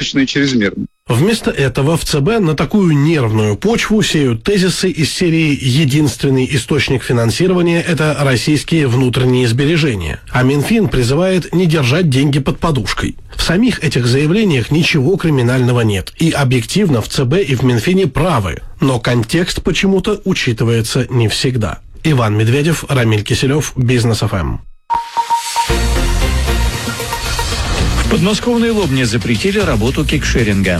избыточно и чрезмерно. Вместо этого в ЦБ на такую нервную почву сеют тезисы из серии «Единственный источник финансирования – это российские внутренние сбережения», а Минфин призывает не держать деньги под подушкой. В самих этих заявлениях ничего криминального нет, и объективно в ЦБ и в Минфине правы, но контекст почему-то учитывается не всегда. Иван Медведев, Рамиль Киселев, Бизнес ФМ. В подмосковной Лобне запретили работу кикшеринга.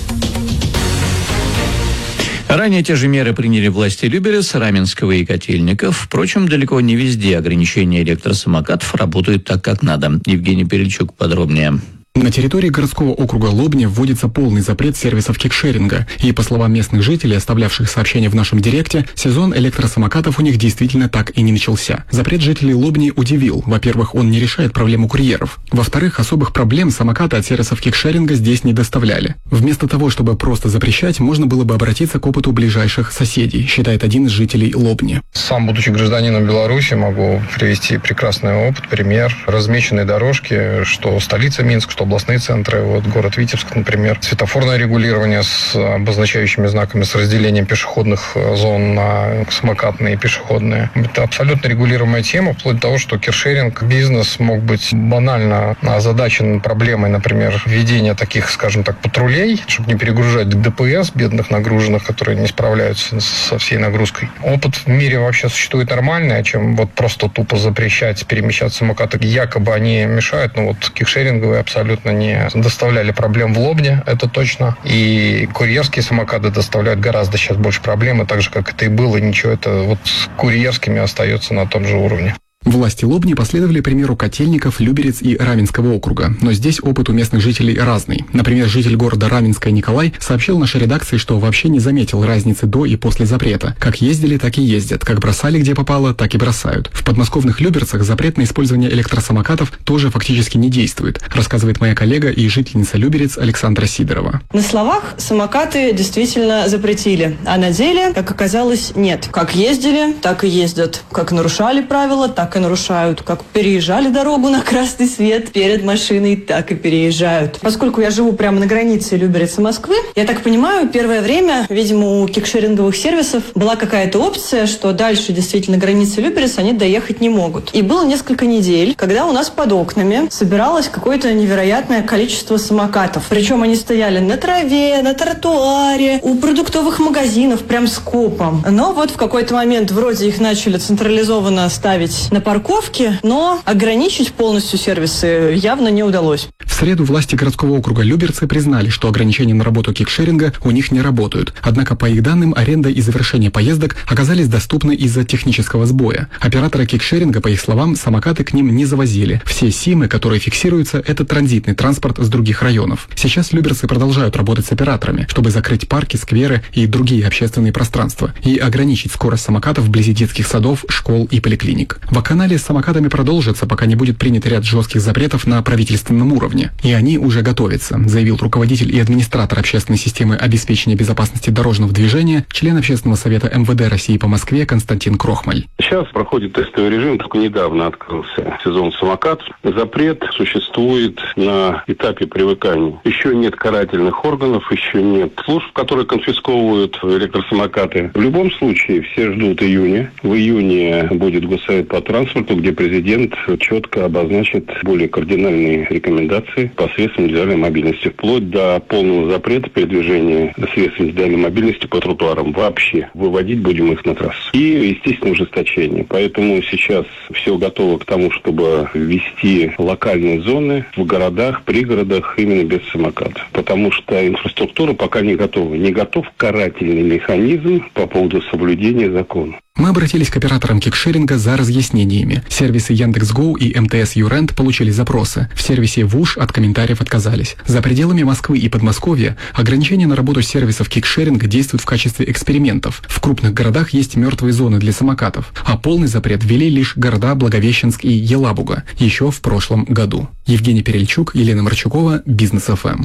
Ранее те же меры приняли власти Люберец, Раменского и Котельников. Впрочем, далеко не везде ограничения электросамокатов работают так, как надо. Евгений Перельчук подробнее. На территории городского округа Лобни вводится полный запрет сервисов кикшеринга. И, по словам местных жителей, оставлявших сообщения в нашем директе, сезон электросамокатов у них действительно так и не начался. Запрет жителей Лобни удивил. Во-первых, он не решает проблему курьеров. Во-вторых, особых проблем самокаты от сервисов кикшеринга здесь не доставляли. Вместо того, чтобы просто запрещать, можно было бы обратиться к опыту ближайших соседей, считает один из жителей Лобни. Сам, будучи гражданином Беларуси, могу привести прекрасный опыт, пример. Размеченные дорожки, что столица Минск, что областные центры, вот город Витебск, например. Светофорное регулирование с обозначающими знаками, с разделением пешеходных зон на самокатные и пешеходные. Это абсолютно регулируемая тема, вплоть до того, что киршеринг бизнес мог быть банально озадачен проблемой, например, введения таких, скажем так, патрулей, чтобы не перегружать ДПС бедных нагруженных, которые не справляются со всей нагрузкой. Опыт в мире вообще существует нормальный, чем вот просто тупо запрещать перемещаться самокаты. Якобы они мешают, но вот кикшеринговые абсолютно не доставляли проблем в Лобне, это точно. И курьерские самокаты доставляют гораздо сейчас больше проблем, и так же, как это и было, ничего, это вот с курьерскими остается на том же уровне. Власти Лобни последовали примеру Котельников, Люберец и Раменского округа. Но здесь опыт у местных жителей разный. Например, житель города Раменска Николай сообщил нашей редакции, что вообще не заметил разницы до и после запрета. Как ездили, так и ездят. Как бросали где попало, так и бросают. В подмосковных Люберцах запрет на использование электросамокатов тоже фактически не действует, рассказывает моя коллега и жительница Люберец Александра Сидорова. На словах самокаты действительно запретили, а на деле, как оказалось, нет. Как ездили, так и ездят. Как нарушали правила, так и нарушают. Как переезжали дорогу на красный свет перед машиной, так и переезжают. Поскольку я живу прямо на границе Люберец и Москвы, я так понимаю, первое время, видимо, у кикшеринговых сервисов была какая-то опция, что дальше действительно границы Люберец они доехать не могут. И было несколько недель, когда у нас под окнами собиралось какое-то невероятное количество самокатов. Причем они стояли на траве, на тротуаре, у продуктовых магазинов, прям скопом. Но вот в какой-то момент вроде их начали централизованно ставить на парковке, но ограничить полностью сервисы явно не удалось. В среду власти городского округа Люберцы признали, что ограничения на работу кикшеринга у них не работают. Однако, по их данным, аренда и завершение поездок оказались доступны из-за технического сбоя. Операторы кикшеринга, по их словам, самокаты к ним не завозили. Все СИМы, которые фиксируются, это транзитный транспорт с других районов. Сейчас люберцы продолжают работать с операторами, чтобы закрыть парки, скверы и другие общественные пространства и ограничить скорость самокатов вблизи детских садов, школ и поликлиник. Вакханалия с самокатами продолжится, пока не будет принят ряд жестких запретов на правительственном уровне. И они уже готовятся, заявил руководитель и администратор общественной системы обеспечения безопасности дорожного движения, член Общественного совета МВД России по Москве Константин Крохмаль. Сейчас проходит тестовый режим, только недавно открылся сезон самокатов. Запрет существует на этапе привыкания. Еще нет карательных органов, еще нет служб, которые конфисковывают электросамокаты. В любом случае, все ждут июня. В июне будет Госсовет по транспорту, где президент четко обозначит более кардинальные рекомендации по средствам индивидуальной мобильности, вплоть до полного запрета передвижения средств индивидуальной мобильности по тротуарам. Вообще выводить будем их на трассу. И, естественно, ужесточение. Поэтому сейчас все готово к тому, чтобы ввести локальные зоны в городах, пригородах именно без самокатов. Потому что инфраструктура пока не готова. Не готов карательный механизм по поводу соблюдения закона. Мы обратились к операторам кикшеринга за разъяснениями. Сервисы Яндекс.Гоу и МТС Юрент получили запросы. В сервисе ВУШ от комментариев отказались. За пределами Москвы и Подмосковья ограничения на работу сервисов кикшеринга действуют в качестве экспериментов. В крупных городах есть мертвые зоны для самокатов, а полный запрет ввели лишь города Благовещенск и Елабуга еще в прошлом году. Евгений Перельчук, Елена Марчукова, Бизнес ФМ.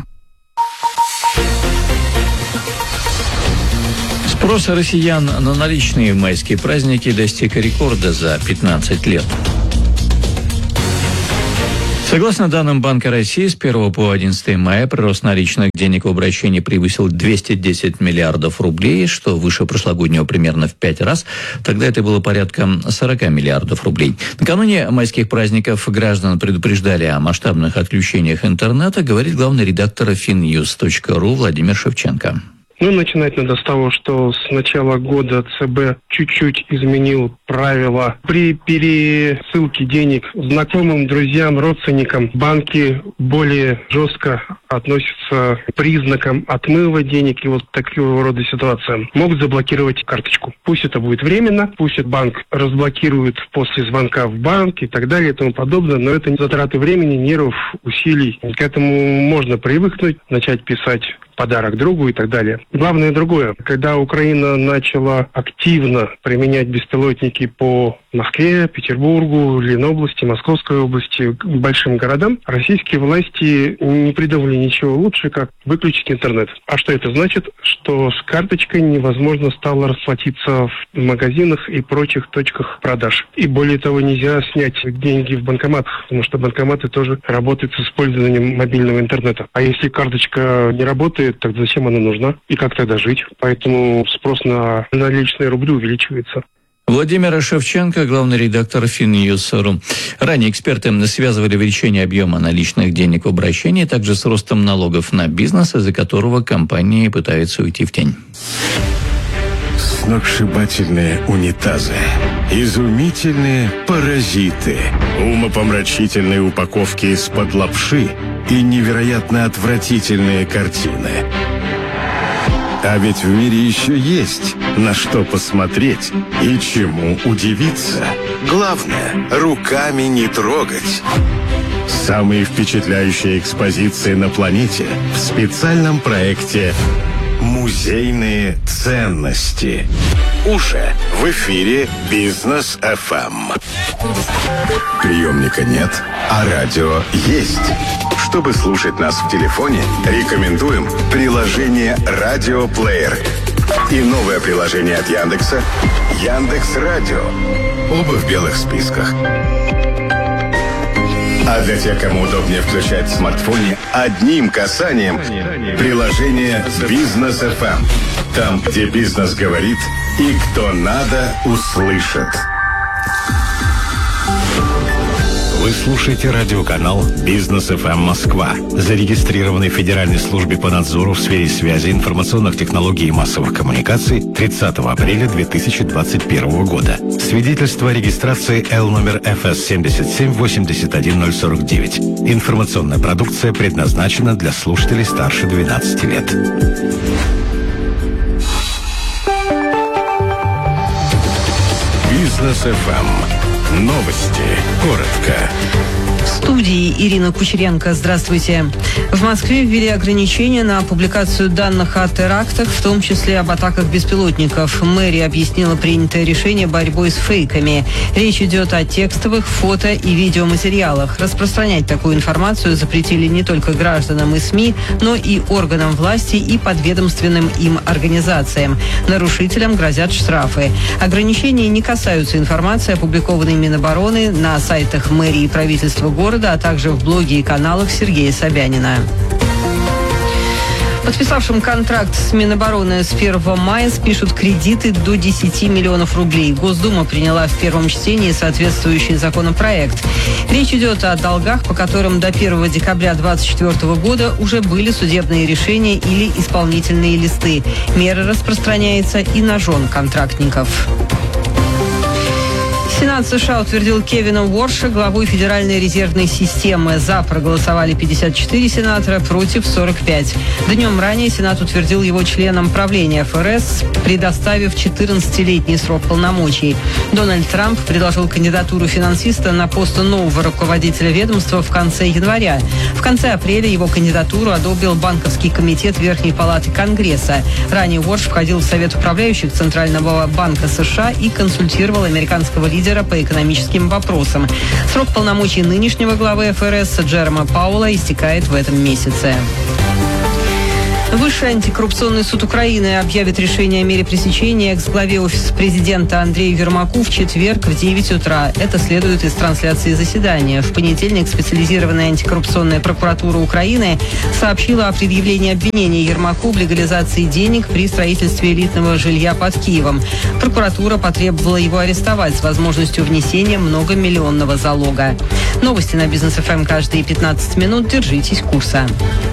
Спрос россиян на наличные в майские праздники достиг рекорда за 15 лет. Согласно данным Банка России, с 1 по 11 мая прирост наличных денег в обращении превысил 210 миллиардов рублей, что выше прошлогоднего примерно в 5 раз. Тогда это было порядка 40 миллиардов рублей. Накануне майских праздников граждан предупреждали о масштабных отключениях интернета, говорит главный редактор finnews.ru Владимир Шевченко. Начинать надо с того, что с начала года ЦБ чуть-чуть изменил правила. При пересылке денег знакомым, друзьям, родственникам банки более жестко относятся к признакам отмыва денег и вот такого рода ситуациям. Могут заблокировать карточку. Пусть это будет временно, пусть банк разблокирует после звонка в банк и так далее и тому подобное, но это затраты времени, нервов, усилий. К этому можно привыкнуть, начать писать подарок другу и так далее. Главное другое. Когда Украина начала активно применять беспилотники по Москве, Петербургу, Ленобласти, Московской области, большим городам, российские власти не придумали ничего лучше, как выключить интернет. А что это значит? Что с карточкой невозможно стало расплатиться в магазинах и прочих точках продаж. И более того, нельзя снять деньги в банкоматах, потому что банкоматы тоже работают с использованием мобильного интернета. А если карточка не работает, тогда зачем она нужна? И как тогда жить? Поэтому спрос на наличные рубли увеличивается. Владимир Шевченко, главный редактор finnews.ru. Ранее эксперты связывали увеличение объема наличных денег в обращении также с ростом налогов на бизнес, из-за которого компании пытаются уйти в тень. Сногсшибательные унитазы, изумительные паразиты, умопомрачительные упаковки из-под лапши и невероятно отвратительные картины. А ведь в мире еще есть на что посмотреть и чему удивиться. Главное, руками не трогать. Самые впечатляющие экспозиции на планете в специальном проекте «Музейные ценности». Уже в эфире Бизнес ФМ. Приемника нет, а радио есть. Чтобы слушать нас в телефоне, рекомендуем приложение «Радиоплеер» и новое приложение от Яндекса «Яндекс.Радио». Оба в белых списках. А для тех, кому удобнее включать в смартфоне, одним касанием приложение «Бизнес ФМ». Там, где бизнес говорит и кто надо, услышит. Вы слушаете радиоканал «Бизнес ФМ Москва», зарегистрированный в Федеральной службе по надзору в сфере связи, информационных технологий и массовых коммуникаций 30 апреля 2021 года. Свидетельство о регистрации Л номер ФС 7781049. Информационная продукция предназначена для слушателей старше 12 лет. Бизнес ФМ. Новости. Коротко. В студии Ирина Кучеренко. Здравствуйте. В Москве ввели ограничения на публикацию данных о терактах, в том числе об атаках беспилотников. Мэрия объяснила принятое решение борьбой с фейками. Речь идет о текстовых, фото и видеоматериалах. Распространять такую информацию запретили не только гражданам и СМИ, но и органам власти и подведомственным им организациям. Нарушителям грозят штрафы. Ограничения не касаются информации, опубликованной Минобороны на сайтах мэрии и правительства города, а также в блоге и каналах Сергея Собянина. Подписавшим контракт с Минобороны с 1 мая спишут кредиты до 10 миллионов рублей. Госдума приняла в первом чтении соответствующий законопроект. Речь идет о долгах, по которым до 1 декабря 2024 года уже были судебные решения или исполнительные листы. Мера распространяется и на жен контрактников. Сенат США утвердил Кевина Уорша главой Федеральной резервной системы. За проголосовали 54 сенатора, против 45. Днем ранее Сенат утвердил его членом правления ФРС, предоставив 14-летний срок полномочий. Дональд Трамп предложил кандидатуру финансиста на пост нового руководителя ведомства в конце января. В конце апреля его кандидатуру одобрил Банковский комитет Верхней палаты Конгресса. Ранее Уорш входил в Совет управляющих Центрального банка США и консультировал американского лидера по экономическим вопросам. Срок полномочий нынешнего главы ФРС Джерома Пауэлла истекает в этом месяце. Высший антикоррупционный суд Украины объявит решение о мере пресечения экс-главе офиса президента Андрею Ермаку в четверг в 9 утра. Это следует из трансляции заседания. В понедельник специализированная антикоррупционная прокуратура Украины сообщила о предъявлении обвинения Ермаку в легализации денег при строительстве элитного жилья под Киевом. Прокуратура потребовала его арестовать с возможностью внесения многомиллионного залога. Новости на Бизнес ФМ каждые 15 минут. Держитесь курса.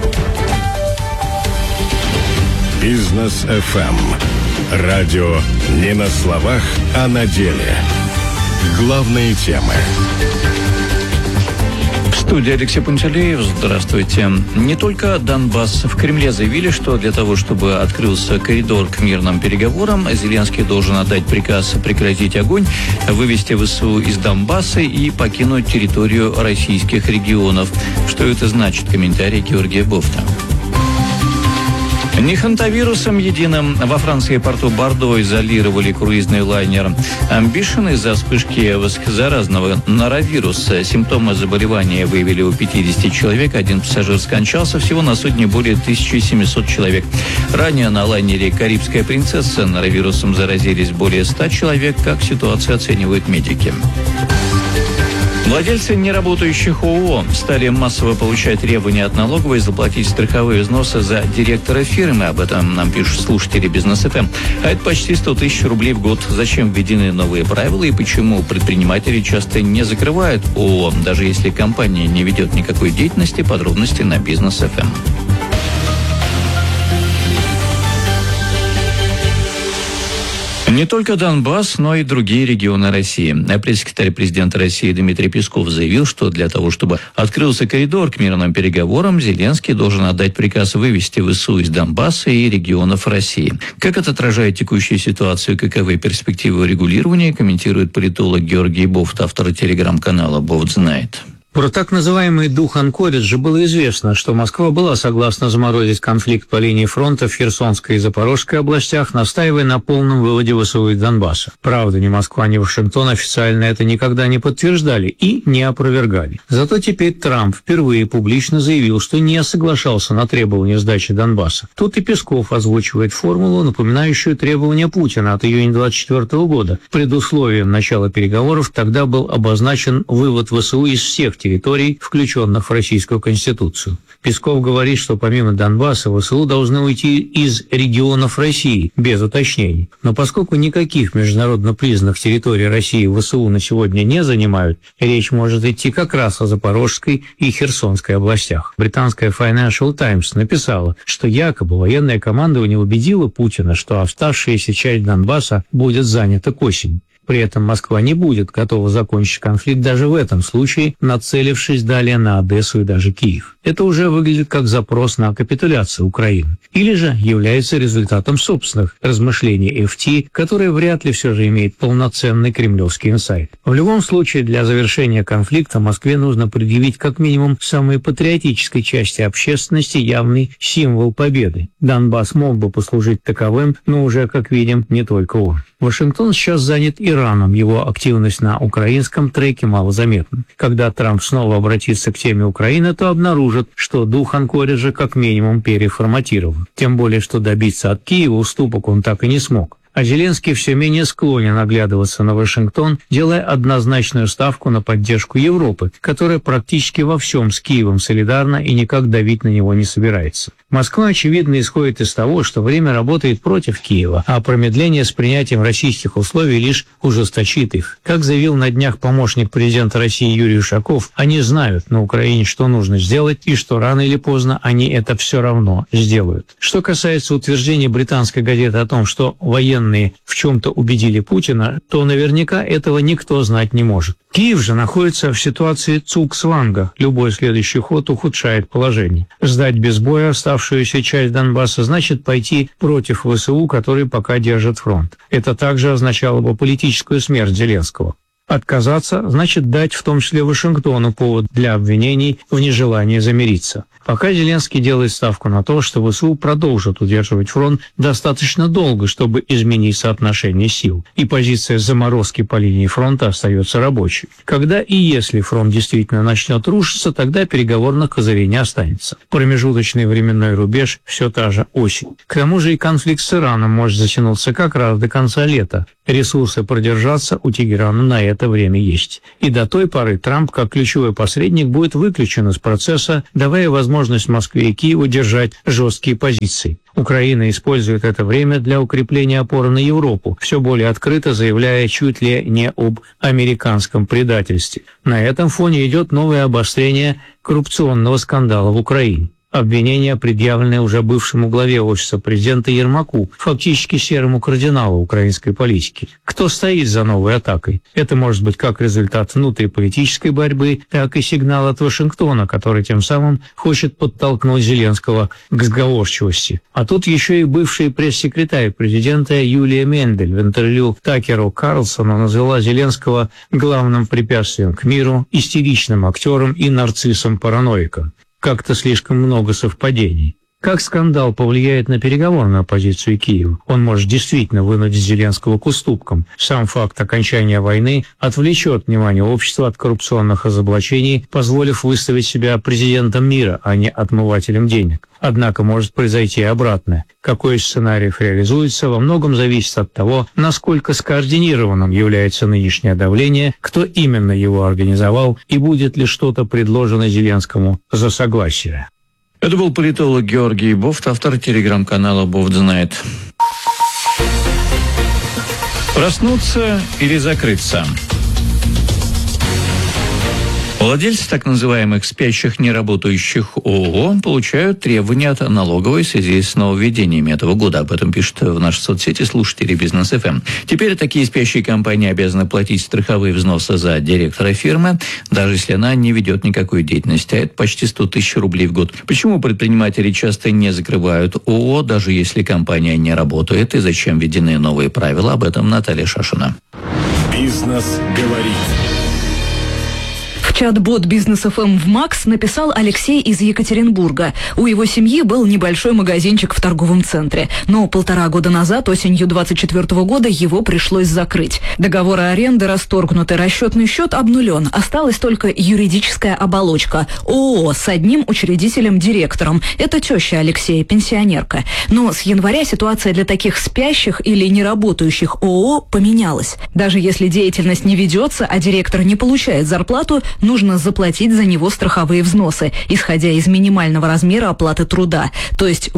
Бизнес ФМ. Радио не на словах, а на деле. Главные темы. В студии Алексей Пантелеев. Здравствуйте. Не только Донбасс. В Кремле заявили, что для того, чтобы открылся коридор к мирным переговорам, Зеленский должен отдать приказ прекратить огонь, вывести ВСУ из Донбасса и покинуть территорию российских регионов. Что это значит? Комментарий Георгия Бофта. Не хантавирусом единым. Во Франции порту Бордо изолировали круизный лайнер Ambition из-за вспышки заразного норовируса. Симптомы заболевания выявили у 50 человек. Один пассажир скончался. Всего на судне более 1700 человек. Ранее на лайнере «Карибская принцесса» норовирусом заразились более 100 человек. Как ситуацию оценивают медики? Владельцы неработающих ООО стали массово получать требования от налоговой заплатить страховые взносы за директора фирмы. Об этом нам пишут слушатели Бизнес ФМ. А это почти 100 тысяч рублей в год. Зачем введены новые правила и почему предприниматели часто не закрывают ООО, даже если компания не ведет никакой деятельности? Подробности на Бизнес ФМ. Не только Донбасс, но и другие регионы России. Пресс-секретарь президента России Дмитрий Песков заявил, что для того, чтобы открылся коридор к мирным переговорам, Зеленский должен отдать приказ вывести ВСУ из Донбасса и регионов России. Как это отражает текущую ситуацию, каковы перспективы регулирования, комментирует политолог Георгий Бофт, автор телеграм-канала «Бофт знает». Про так называемый дух Анкориджа было известно, что Москва была согласна заморозить конфликт по линии фронта в Херсонской и Запорожской областях, настаивая на полном выводе ВСУ из Донбасса. Правда, ни Москва, ни Вашингтон официально это никогда не подтверждали и не опровергали. Зато теперь Трамп впервые публично заявил, что не соглашался на требования сдачи Донбасса. Тут и Песков озвучивает формулу, напоминающую требования Путина от июня 2024 года. Предусловием начала переговоров тогда был обозначен вывод ВСУ из всех территорий, включенных в Российскую Конституцию. Песков говорит, что помимо Донбасса ВСУ должны уйти из регионов России, без уточнений. Но поскольку никаких международно признанных территорий России ВСУ на сегодня не занимают, речь может идти как раз о Запорожской и Херсонской областях. Британская Financial Times написала, что якобы военное командование убедило Путина, что оставшаяся часть Донбасса будет занята к осени. При этом Москва не будет готова закончить конфликт даже в этом случае, нацелившись далее на Одессу и даже Киев. Это уже выглядит как запрос на капитуляцию Украины. Или же является результатом собственных размышлений FT, которые вряд ли все же имеют полноценный кремлевский инсайт. В любом случае, для завершения конфликта Москве нужно предъявить как минимум самой патриотической части общественности явный символ победы. Донбасс мог бы послужить таковым, но уже, как видим, не только он. Вашингтон сейчас занят Ираном, его активность на украинском треке малозаметна. Когда Трамп снова обратится к теме Украины, то обнаружит, что дух Анкориджа как минимум переформатирован. Тем более, что добиться от Киева уступок он так и не смог. А Зеленский все менее склонен оглядываться на Вашингтон, делая однозначную ставку на поддержку Европы, которая практически во всем с Киевом солидарна и никак давить на него не собирается. Москва, очевидно, исходит из того, что время работает против Киева, а промедление с принятием российских условий лишь ужесточит их. Как заявил на днях помощник президента России Юрий Ушаков, они знают на Украине, что нужно сделать, и что рано или поздно они это все равно сделают. Что касается утверждения британской газеты о том, что военные в чем-то убедили Путина, то наверняка этого никто знать не может. Киев же находится в ситуации цугцванга. Любой следующий ход ухудшает положение. Сдать без боя оставшуюся часть Донбасса значит пойти против ВСУ, которые пока держат фронт. Это также означало бы политическую смерть Зеленского. Отказаться значит дать в том числе Вашингтону повод для обвинений в нежелании замириться. Пока Зеленский делает ставку на то, что ВСУ продолжат удерживать фронт достаточно долго, чтобы изменить соотношение сил, и позиция заморозки по линии фронта остается рабочей. Когда и если фронт действительно начнет рушиться, тогда переговорных козырей не останется. Промежуточный временной рубеж – все та же осень. К тому же и конфликт с Ираном может затянуться как раз до конца лета. Ресурсы продержаться у Тегерана на это время есть. И до той поры Трамп, как ключевой посредник, будет выключен из процесса, давая возможность Москве и Киеву держать жесткие позиции. Украина использует это время для укрепления опоры на Европу, все более открыто заявляя чуть ли не об американском предательстве. На этом фоне идет новое обострение коррупционного скандала в Украине. Обвинения, предъявленные уже бывшему главе Офиса президента Ермаку, фактически серому кардиналу украинской политики. Кто стоит за новой атакой? Это может быть как результат внутриполитической борьбы, так и сигнал от Вашингтона, который тем самым хочет подтолкнуть Зеленского к сговорчивости. А тут еще и бывший пресс-секретарь президента Юлия Мендель в интервью Такеру Карлсону назвала Зеленского главным препятствием к миру, истеричным актером и нарциссом-параноиком. Как-то слишком много совпадений. Как скандал повлияет на переговорную позицию Киева? Он может действительно вынудить Зеленского к уступкам. Сам факт окончания войны отвлечет внимание общества от коррупционных разоблачений, позволив выставить себя президентом мира, а не отмывателем денег. Однако может произойти и обратное. Какой из сценариев реализуется, во многом зависит от того, насколько скоординированным является нынешнее давление, кто именно его организовал и будет ли что-то предложено Зеленскому за согласие. Это был политолог Георгий Бофт, автор телеграм-канала «Бофт знает». Проснуться или закрыться? Владельцы так называемых спящих неработающих ООО получают требования от налоговой в связи с нововведениями этого года. Об этом пишут в нашей соцсети слушатели Бизнес ФМ. Теперь такие спящие компании обязаны платить страховые взносы за директора фирмы, даже если она не ведет никакой деятельности, а это почти 100 тысяч рублей в год. Почему предприниматели часто не закрывают ООО, даже если компания не работает, и зачем введены новые правила? Об этом Наталья Шашина. Бизнес говорит. Чат-бот Бизнес ФМ в МАКС написал Алексей из Екатеринбурга. У его семьи был небольшой магазинчик в торговом центре. Но 1,5 года назад, осенью 2024 года, его пришлось закрыть. Договоры аренды расторгнуты, расчетный счет обнулен. Осталась только юридическая оболочка. ООО с одним учредителем-директором. Это теща Алексея, пенсионерка. Но с января ситуация для таких спящих или неработающих ООО поменялась. Даже если деятельность не ведется, а директор не получает зарплату, нужно заплатить за него страховые взносы, исходя из минимального размера оплаты труда, то есть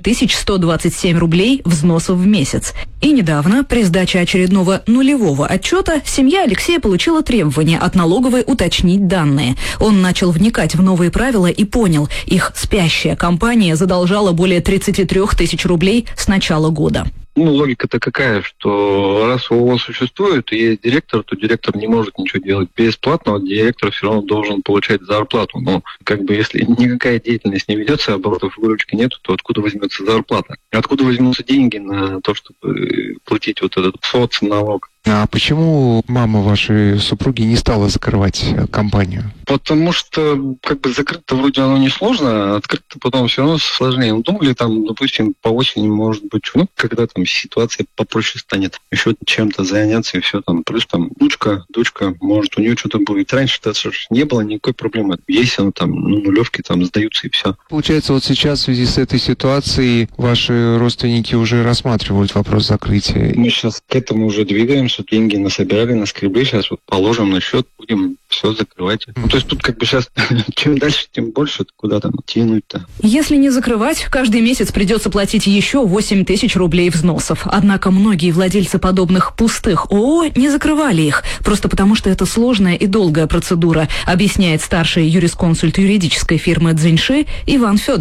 8127 рублей взносов в месяц. И недавно, при сдаче очередного нулевого отчета, семья Алексея получила требование от налоговой уточнить данные. Он начал вникать в новые правила и понял, их спящая компания задолжала более 33 тысяч рублей с начала года. Логика-то какая, что раз ООО существует и есть директор, то директор не может ничего делать бесплатно, директор все равно должен получать зарплату. Но если никакая деятельность не ведется, оборотов выручки нету, то откуда возьмется зарплата? Откуда возьмутся деньги на то, чтобы платить этот соцналог? А почему мама вашей супруги не стала закрывать компанию? Потому что закрыть-то вроде оно несложно, а открыть-то потом все равно сложнее. Думали, допустим, по осени, может быть, когда ситуация попроще станет, еще чем-то заняться и все там. Плюс дочка, может, у нее что-то будет. Раньше-то не было никакой проблемы. Есть она нулевки сдаются и все. Получается, сейчас в связи с этой ситуацией ваши родственники уже рассматривают вопрос закрытия. Мы сейчас к этому уже двигаемся. Деньги насобирали, наскребли, сейчас положим на счет, будем все закрывать. То есть тут сейчас чем дальше, тем больше, куда тянуть-то. Если не закрывать, каждый месяц придется платить еще 8 тысяч рублей взносов. Однако многие владельцы подобных пустых ООО не закрывали их, просто потому что это сложная и долгая процедура, объясняет старший юрисконсульт юридической фирмы «Цзиньши» Иван Федоров.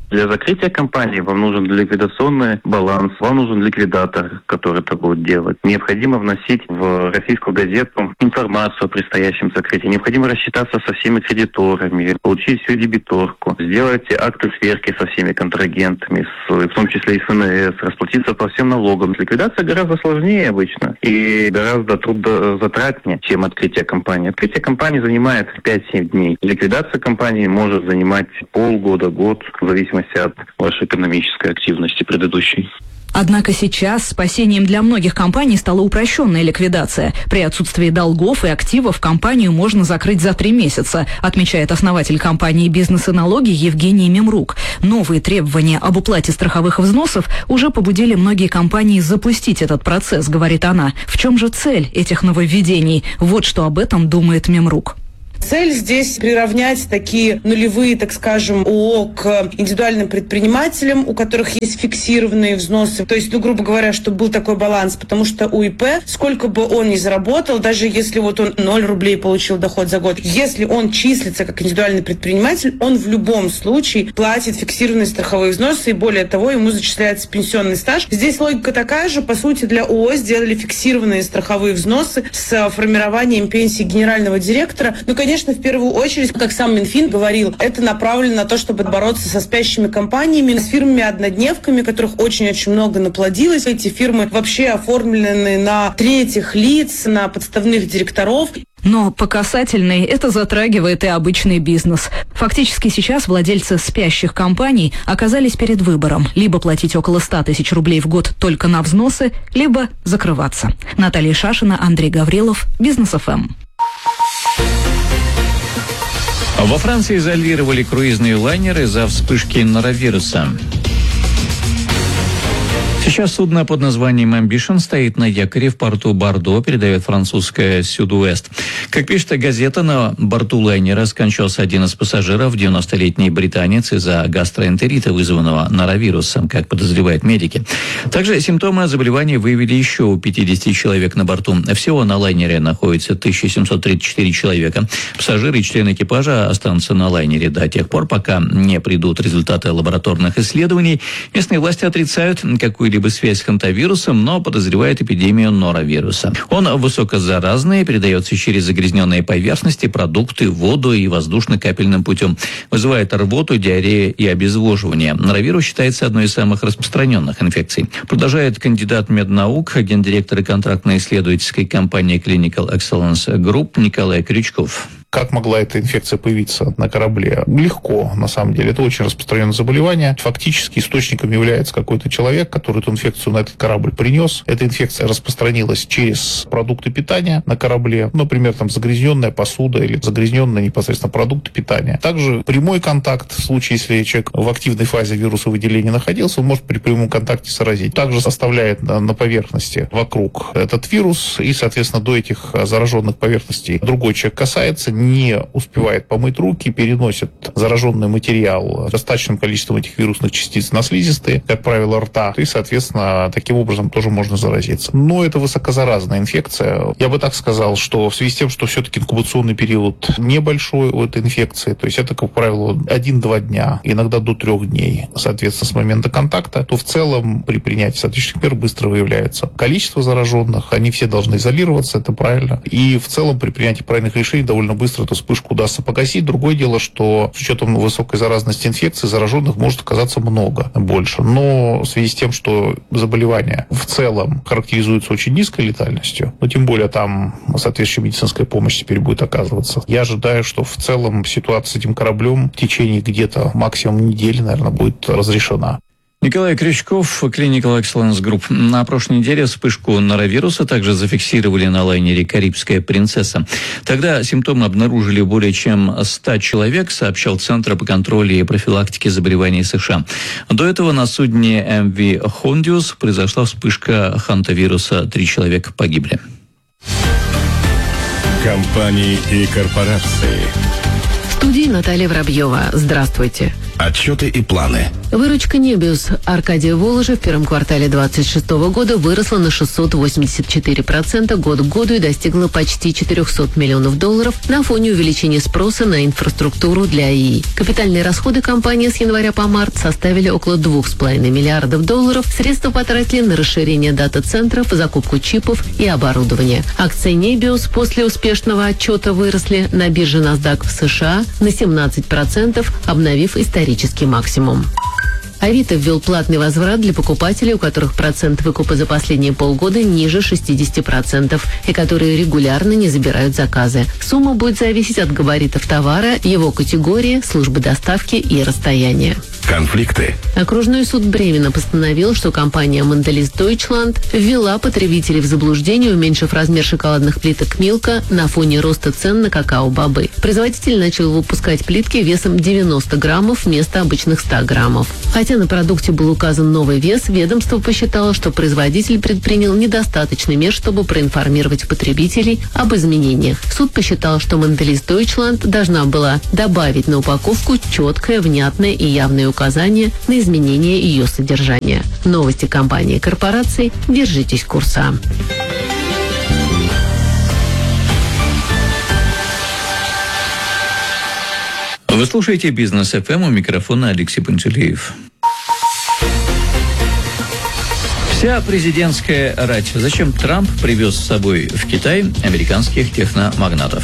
Для закрытия компании вам нужен ликвидационный баланс, вам нужен ликвидатор, который это будет делать. Необходимо вносить в российскую газету информацию о предстоящем закрытии. Необходимо рассчитаться со всеми кредиторами, получить всю дебиторку, сделать акты сверки со всеми контрагентами, в том числе и ФНС, расплатиться по всем налогам. Ликвидация гораздо сложнее обычно и гораздо трудозатратнее, чем открытие компании. Открытие компании занимает 5-7 дней. Ликвидация компании может занимать полгода, год, в зависимости от вашей экономической активности предыдущей. Однако сейчас спасением для многих компаний стала упрощенная ликвидация. При отсутствии долгов и активов компанию можно закрыть за 3 месяца, отмечает основатель компании «Бизнес и налоги» Евгений Мемрук. Новые требования об уплате страховых взносов уже побудили многие компании запустить этот процесс, говорит она. В чем же цель этих нововведений? Вот что об этом думает Мемрук. Цель здесь приравнять такие нулевые, так скажем, ООО к индивидуальным предпринимателям, у которых есть фиксированные взносы. То есть, грубо говоря, чтобы был такой баланс, потому что у ИП, сколько бы он ни заработал, даже если вот он 0 рублей получил доход за год, если он числится как индивидуальный предприниматель, он в любом случае платит фиксированные страховые взносы, и более того, ему зачисляется пенсионный стаж. Здесь логика такая же. По сути, для ООО сделали фиксированные страховые взносы с формированием пенсии генерального директора. Конечно, в первую очередь, как сам Минфин говорил, это направлено на то, чтобы бороться со спящими компаниями, с фирмами-однодневками, которых очень-очень много наплодилось. Эти фирмы вообще оформлены на третьих лиц, на подставных директоров. Но по касательной это затрагивает и обычный бизнес. Фактически сейчас владельцы спящих компаний оказались перед выбором: либо платить около 100 тысяч рублей в год только на взносы, либо закрываться. Наталья Шашина, Андрей Гаврилов, Бизнес ФМ. Во Франции изолировали круизные лайнеры за вспышки норовируса. Сейчас судно под названием Ambition стоит на якоре в порту Бордо, передает французская Сюд-Уэст. Как пишет газета, на борту лайнера скончался один из пассажиров, 90-летний британец, из-за гастроэнтерита, вызванного норовирусом, как подозревают медики. Также симптомы заболевания выявили еще у 50 человек на борту. Всего на лайнере находится 1734 человека. Пассажиры и члены экипажа останутся на лайнере до тех пор, пока не придут результаты лабораторных исследований. Местные власти отрицают какую-либо связь с хантавирусом, но подозревает эпидемию норовируса. Он высокозаразный, передается через загрязненные поверхности, продукты, воду и воздушно-капельным путем. Вызывает рвоту, диарею и обезвоживание. Норовирус считается одной из самых распространенных инфекций. Продолжает кандидат меднаук, гендиректор и контрактно-исследовательской компании Clinical Excellence Group Николай Крючков. Как могла эта инфекция появиться на корабле? Легко, на самом деле. Это очень распространенное заболевание. Фактически источником является какой-то человек, который эту инфекцию на этот корабль принес. Эта инфекция распространилась через продукты питания на корабле. Например, там загрязненная посуда или загрязненные непосредственно продукты питания. Также прямой контакт, в случае, если человек в активной фазе вирусовыделения находился, он может при прямом контакте заразить. Также оставляет на поверхности вокруг этот вирус, и, соответственно, до этих зараженных поверхностей другой человек касается, не успевает помыть руки, переносит зараженный материал с достаточным количеством этих вирусных частиц на слизистые, как правило, рта, и, соответственно, таким образом тоже можно заразиться. Но это высокозаразная инфекция. Я бы так сказал, что в связи с тем, что все-таки инкубационный период небольшой у этой инфекции, то есть это, как правило, 1-2 дня, иногда до 3 дней, соответственно, с момента контакта, то в целом при принятии соответствующих мер быстро выявляется количество зараженных, они все должны изолироваться, это правильно, и в целом при принятии правильных решений довольно быстро эту вспышку удастся погасить. Другое дело, что с учетом высокой заразности инфекции зараженных может оказаться много больше. Но в связи с тем, что заболевание в целом характеризуется очень низкой летальностью, но тем более там соответствующая медицинская помощь теперь будет оказываться, я ожидаю, что в целом ситуация с этим кораблем в течение где-то максимум недели, наверное, будет разрешена. Николай Крючков, Clinical Excellence Group. На прошлой неделе вспышку норовируса также зафиксировали на лайнере «Карибская принцесса». Тогда симптомы обнаружили более чем 100 человек, сообщал Центр по контролю и профилактике заболеваний США. До этого на судне MV Hondius произошла вспышка хантавируса, 3 человека погибли. Компании и корпорации. В студии Наталья Воробьева. Здравствуйте. Отчеты и планы. Выручка Небиус Аркадия Воложа в первом квартале 2026 года выросла на 684% год к году и достигла почти $400 миллионов на фоне увеличения спроса на инфраструктуру для ИИ. Капитальные расходы компании с января по март составили около $2,5 миллиардов. Средства потратили на расширение дата-центров, закупку чипов и оборудования. Акции Небиус после успешного отчета выросли на бирже NASDAQ в США на 17%, обновив исторический максимум. Авито ввел платный возврат для покупателей, у которых процент выкупа за последние полгода ниже 60% и которые регулярно не забирают заказы. Сумма будет зависеть от габаритов товара, его категории, службы доставки и расстояния. Конфликты. Окружной суд Бремена постановил, что компания Mondelez Deutschland ввела потребителей в заблуждение, уменьшив размер шоколадных плиток Милка на фоне роста цен на какао-бобы. Производитель начал выпускать плитки весом 90 граммов вместо обычных 100 граммов. Хотя на продукте был указан новый вес, ведомство посчитало, что производитель предпринял недостаточно мер, чтобы проинформировать потребителей об изменениях. Суд посчитал, что Mondelez Deutschland должна была добавить на упаковку четкое, внятное и явное указание на изменение ее содержания. Новости компании и корпораций. Держитесь курса. Вы слушаете «Бизнес ФМ», у микрофона Алексей Пантелеев. Вся президентская рать. Зачем Трамп привез с собой в Китай американских техномагнатов?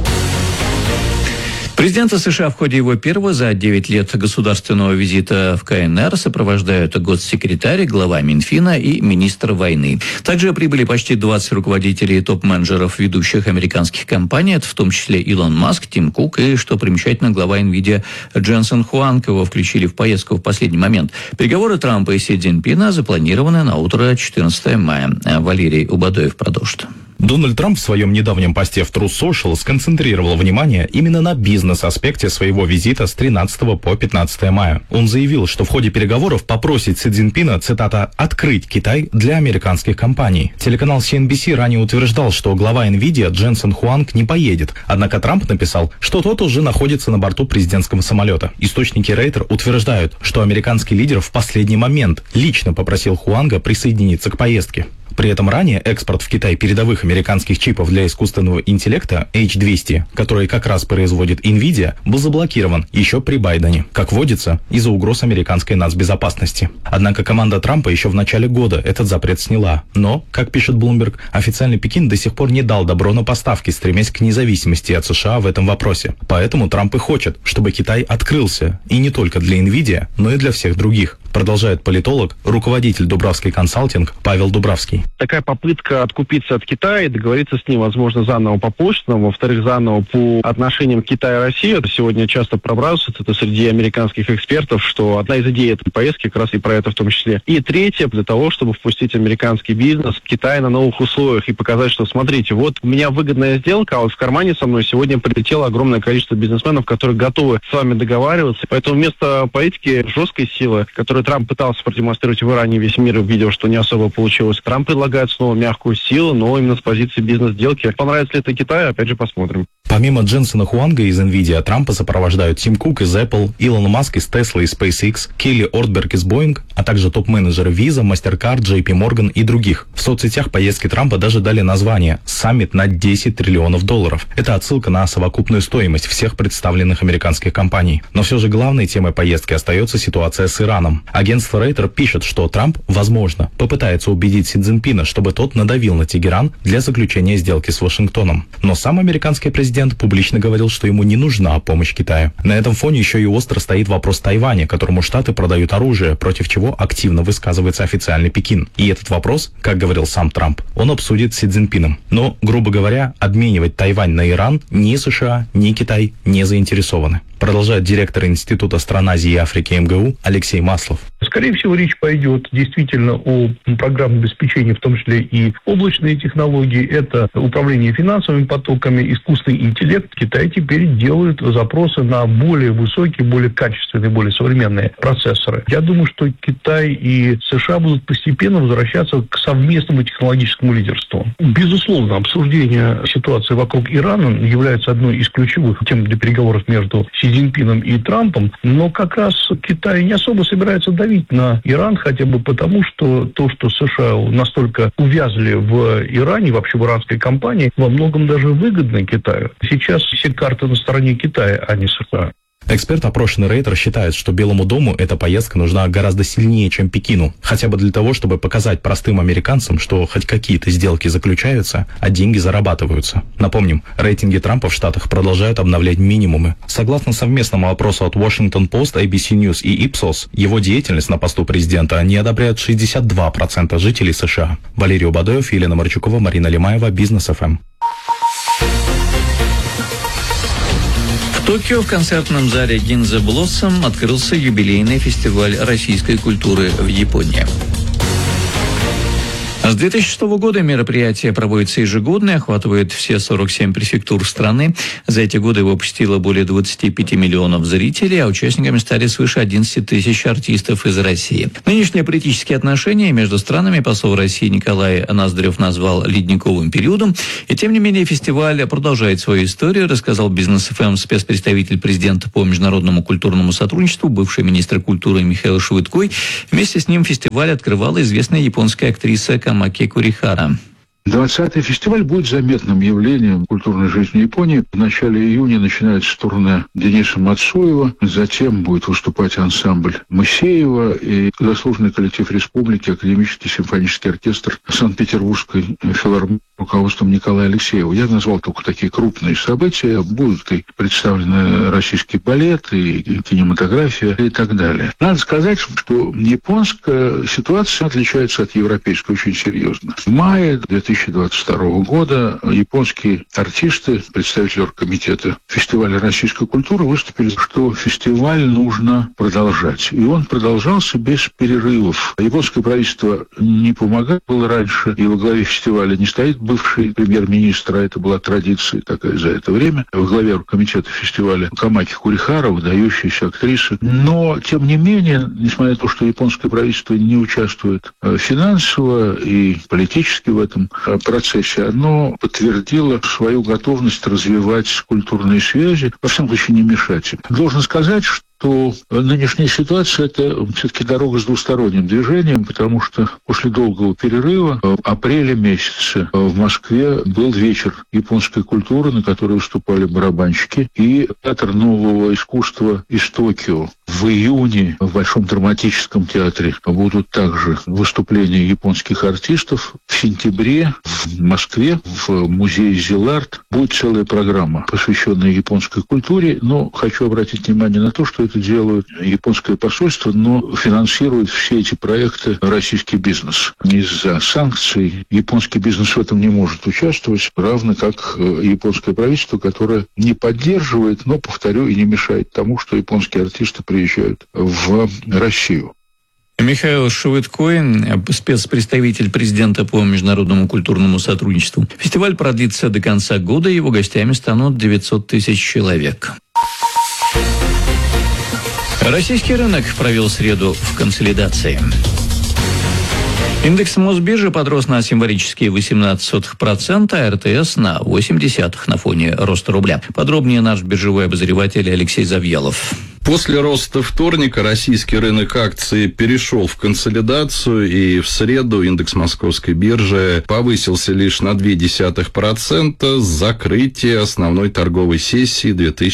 Президента США в ходе его первого за 9 лет государственного визита в КНР сопровождают госсекретарь, глава Минфина и министр войны. Также прибыли почти 20 руководителей и топ-менеджеров ведущих американских компаний, в том числе Илон Маск, Тим Кук и, что примечательно, глава NVIDIA Дженсен Хуанг. Его включили в поездку в последний момент. Переговоры Трампа и Си Цзиньпина запланированы на утро 14 мая. Валерий Убадоев продолжит. Дональд Трамп в своем недавнем посте в Truth Social сконцентрировал внимание именно на бизнес-аспекте своего визита с 13 по 15 мая. Он заявил, что в ходе переговоров попросит Си Цзиньпина, цитата, «открыть Китай для американских компаний». Телеканал CNBC ранее утверждал, что глава NVIDIA Дженсен Хуанг не поедет, однако Трамп написал, что тот уже находится на борту президентского самолета. Источники Рейтер утверждают, что американский лидер в последний момент лично попросил Хуанга присоединиться к поездке. При этом ранее экспорт в Китай передовых американских чипов для искусственного интеллекта H200, которые как раз производит NVIDIA, был заблокирован еще при Байдене, как водится, из-за угроз американской нацбезопасности. Однако команда Трампа еще в начале года этот запрет сняла. Но, как пишет Bloomberg, официальный Пекин до сих пор не дал добро на поставки, стремясь к независимости от США в этом вопросе. Поэтому Трамп и хочет, чтобы Китай открылся, и не только для NVIDIA, но и для всех других. Продолжает политолог, руководитель Дубравский консалтинг Павел Дубравский. Такая попытка откупиться от Китая и договориться с ним, возможно, заново по почтам, во-вторых, заново по отношениям Китая и России. Это сегодня часто пробрасывается, это среди американских экспертов, что одна из идей этой поездки как раз и про это в том числе. И третье, для того, чтобы впустить американский бизнес в Китай на новых условиях и показать, что, смотрите, вот у меня выгодная сделка, а вот в кармане со мной сегодня прилетело огромное количество бизнесменов, которые готовы с вами договариваться. Поэтому вместо политики жесткой силы, которую Трамп пытался продемонстрировать в Иране, весь мир видел, что не особо получилось, Трамп предлагает снова мягкую силу, но именно с позиции бизнес-сделки. Понравится ли это Китаю, опять же, посмотрим. Помимо Дженсена Хуанга из NVIDIA, Трампа сопровождают Тим Кук из Apple, Илон Маск из Tesla и SpaceX, Келли Ортберг из Boeing, а также топ-менеджеры Visa, MasterCard, JP Morgan и других. В соцсетях поездки Трампа даже дали название «Саммит на $10 триллионов». Это отсылка на совокупную стоимость всех представленных американских компаний. Но все же главной темой поездки остается ситуация с Ираном. Агентство Рейтер пишет, что Трамп, возможно, попытается убедить Си Цзиньпина, чтобы тот надавил на Тегеран для заключения сделки с Вашингтоном. Но сам американский президент публично говорил, что ему не нужна помощь Китая. На этом фоне еще и остро стоит вопрос Тайваня, которому Штаты продают оружие, против чего активно высказывается официальный Пекин. И этот вопрос, как говорил сам Трамп, он обсудит с Си Цзиньпином. Но, грубо говоря, обменивать Тайвань на Иран ни США, ни Китай не заинтересованы. Продолжает директор Института стран Азии и Африки МГУ Алексей Маслов. долларов. Скорее всего, речь пойдет действительно о программном обеспечении, в том числе и облачные технологии. Это управление финансовыми потоками, искусственный интеллект. Китай теперь делает запросы на более высокие, более качественные, более современные процессоры. Я думаю, что Китай и США будут постепенно возвращаться к совместному технологическому лидерству. Безусловно, обсуждение ситуации вокруг Ирана является одной из ключевых тем для переговоров между Си Цзиньпином и Трампом, но как раз Китай не особо собирается давить на Иран, хотя бы потому, что то, что США настолько увязли в Иране, вообще в иранской кампании, во многом даже выгодно Китаю. Сейчас все карты на стороне Китая, а не США. Эксперт, опрошенный Рейтер, считает, что Белому дому эта поездка нужна гораздо сильнее, чем Пекину. Хотя бы для того, чтобы показать простым американцам, что хоть какие-то сделки заключаются, а деньги зарабатываются. Напомним, рейтинги Трампа в Штатах продолжают обновлять минимумы. Согласно совместному опросу от Washington Post, ABC News и Ipsos, его деятельность на посту президента не одобряют 62% жителей США. Валерий Убадоев, Елена Марчукова, Марина Лимаева, Бизнес ФМ. В Токио в концертном зале Ginza Blossom открылся юбилейный фестиваль российской культуры в Японии. С 2006 года мероприятие проводится ежегодно и охватывает все 47 префектур страны. За эти годы его посетило более 25 миллионов зрителей, а участниками стали свыше 11 тысяч артистов из России. Нынешние политические отношения между странами посол России Николай Ноздрев назвал ледниковым периодом. И тем не менее фестиваль продолжает свою историю, рассказал Бизнес ФМ спецпредставитель президента по международному культурному сотрудничеству, бывший министр культуры Михаил Швыдкой. Вместе с ним фестиваль открывала известная японская актриса Камаки Курихара. 20-й фестиваль будет заметным явлением культурной жизни Японии. В начале июня начинается турне Дениса Мацуева, затем будет выступать ансамбль Моисеева и заслуженный коллектив республики, академический симфонический оркестр Санкт-Петербургской филармонии руководством Николая Алексеева. Я назвал только такие крупные события. Будут и представлены российский балет, и кинематография, и так далее. Надо сказать, что японская ситуация отличается от европейской очень серьезно. В мае 2022 года японские артисты, представители оргкомитета фестиваля российской культуры, выступили, что фестиваль нужно продолжать. И он продолжался без перерывов. Японское правительство не помогало раньше, и во главе фестиваля не стоит бывший премьер-министр, а это была традиция такая за это время, во главе оргкомитета фестиваля Камаки Курихара, выдающаяся актриса. Но, тем не менее, несмотря на то, что японское правительство не участвует финансово и политически в этом процессе, оно подтвердило свою готовность развивать культурные связи, во всяком случае не мешать им. Должен сказать, что нынешняя ситуация – это все-таки дорога с двусторонним движением, потому что после долгого перерыва в апреле месяце в Москве был вечер японской культуры, на который выступали барабанщики, и театр нового искусства из Токио. В июне в Большом драматическом театре будут также выступления японских артистов. В сентябре в Москве в музее Зиларт будет целая программа, посвященная японской культуре. Но хочу обратить внимание на то, что это делают японское посольство, но финансирует все эти проекты российский бизнес. Из-за санкций японский бизнес в этом не может участвовать, равно как японское правительство, которое не поддерживает, но, повторю, и не мешает тому, что японские артисты приезжают в Россию. Михаил Швыдкой, спецпредставитель президента по международному культурному сотрудничеству. Фестиваль продлится до конца года, его гостями станут 900 тысяч человек. Российский рынок провел среду в консолидации. Индекс Мосбиржи подрос на символические 0,18%, а РТС на 0,8% на фоне роста рубля. Подробнее наш биржевой обозреватель Алексей Завьялов. После роста вторника российский рынок акций перешел в консолидацию, и в среду индекс Московской биржи повысился лишь на 0,2% с закрытия основной торговой сессии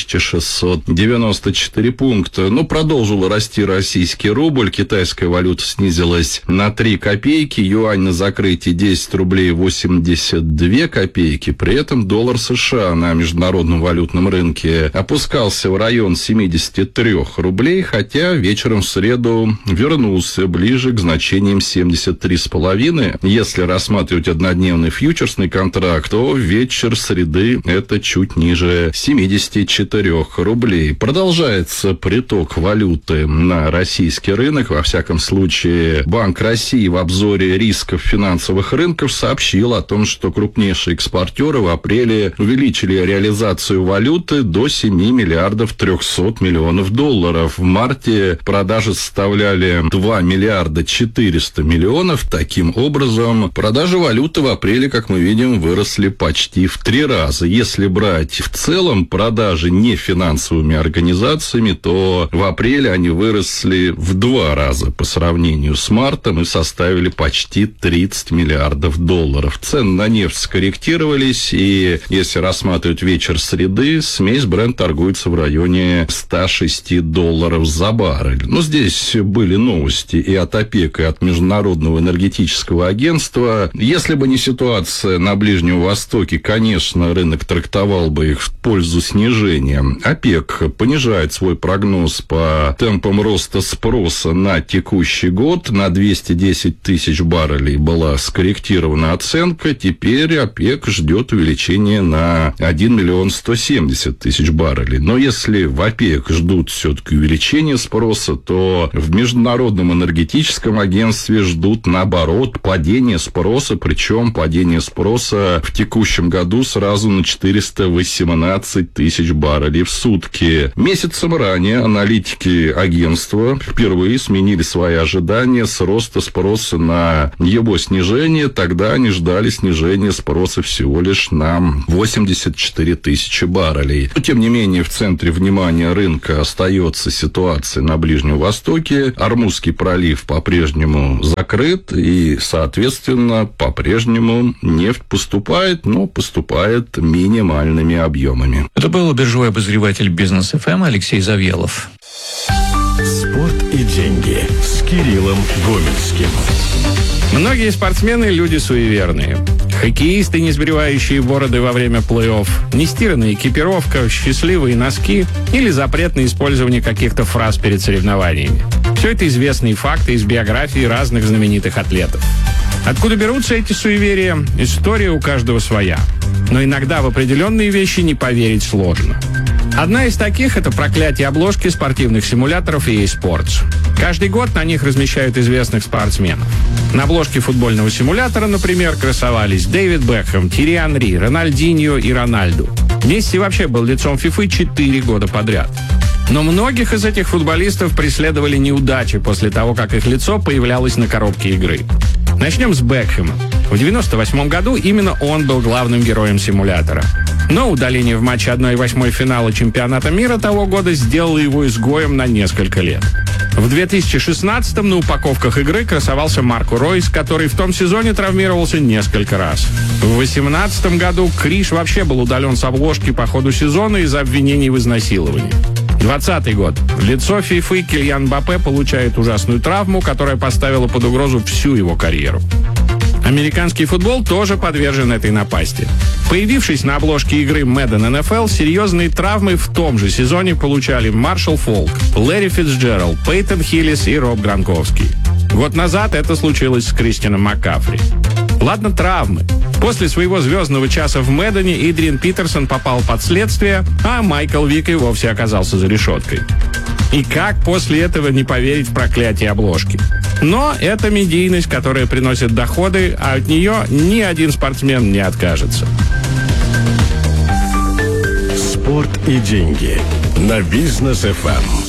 2694 пункта. Но продолжил расти российский рубль, китайская валюта снизилась на 3 копейки, юань на закрытии 10 рублей 82 копейки. При этом доллар США на международном валютном рынке опускался в район 73 73 рублей, хотя вечером в среду вернулся ближе к значениям 73,5. Если рассматривать однодневный фьючерсный контракт, то вечер среды это чуть ниже 74 рублей. Продолжается приток валюты на российский рынок. Во всяком случае, Банк России в обзоре рисков финансовых рынков сообщил о том, что крупнейшие экспортеры в апреле увеличили реализацию валюты до 7 миллиардов 300 миллионов долларов. В марте продажи составляли 2 миллиарда 400 миллионов. Таким образом, продажи валюты в апреле, как мы видим, выросли почти в 3 раза. Если брать в целом продажи не финансовыми организациями, то в апреле они выросли в 2 раза по сравнению с мартом и составили почти 30 миллиардов долларов. Цены на нефть скорректировались, и если рассматривать вечер среды, смесь Brent торгуется в районе $106 за баррель. Но здесь были новости и от ОПЕК, и от Международного энергетического агентства. Если бы не ситуация на Ближнем Востоке, конечно, рынок трактовал бы их в пользу снижения. ОПЕК понижает свой прогноз по темпам роста спроса на текущий год. На 210 тысяч баррелей была скорректирована оценка. Теперь ОПЕК ждет увеличения на 1 миллион 170 тысяч баррелей. Но если в ОПЕК ждут все-таки увеличения спроса, то в Международном энергетическом агентстве ждут, наоборот, падение спроса. Причем падение спроса в текущем году сразу на 418 тысяч баррелей в сутки. Месяцем ранее аналитики агентства впервые сменили свои ожидания с роста спроса на его снижение. Тогда они ждали снижения спроса всего лишь на 84 тысячи баррелей. Но, тем не менее, в центре внимания рынка остается ситуация на Ближнем Востоке. Ормузский пролив по-прежнему закрыт, и, соответственно, по-прежнему нефть поступает, но поступает минимальными объемами. Это был биржевой обозреватель Бизнес ФМ Алексей Завьялов. Спорт и деньги с Кириллом Гомельским. Многие спортсмены – люди суеверные. Хоккеисты, не сбривающие бороды во время плей-офф, нестиранная экипировка, счастливые носки или запрет на использование каких-то фраз перед соревнованиями. Все это известные факты из биографии разных знаменитых атлетов. Откуда берутся эти суеверия? История у каждого своя. Но иногда в определенные вещи не поверить сложно. Одна из таких – это проклятие обложки спортивных симуляторов EA Sports. Каждый год на них размещают известных спортсменов. На обложке футбольного симулятора, например, красовались Дэвид Бекхэм, Тьерри Анри, Рональдиньо и Рональду. Месси вообще был лицом FIFA 4 года подряд. Но многих из этих футболистов преследовали неудачи после того, как их лицо появлялось на коробке игры. Начнем с Бекхэма. В 1998 году именно он был главным героем симулятора. Но удаление в матче 1/8 финала чемпионата мира того года сделало его изгоем на несколько лет. В 2016-м на упаковках игры красовался Марко Ройс, который в том сезоне травмировался несколько раз. В 2018 году Криш вообще был удален с обложки по ходу сезона из-за обвинений в изнасиловании. 2020 год. Лицо ФИФы Кильян Мбаппе получает ужасную травму, которая поставила под угрозу всю его карьеру. Американский футбол тоже подвержен этой напасти. Появившись на обложке игры Madden NFL, серьезные травмы в том же сезоне получали Маршалл Фолк, Лэри Фицджеральд, Пейтон Хиллис и Роб Гранковский. Год назад это случилось с Кристианом Маккафри. Ладно, травмы. После своего звездного часа в Мэддене Эдриан Питерсон попал под следствие, а Майкл Вик и вовсе оказался за решеткой. И как после этого не поверить в проклятие обложки? Но это медийность, которая приносит доходы, а от нее ни один спортсмен не откажется. Спорт и деньги на Бизнес ФМ.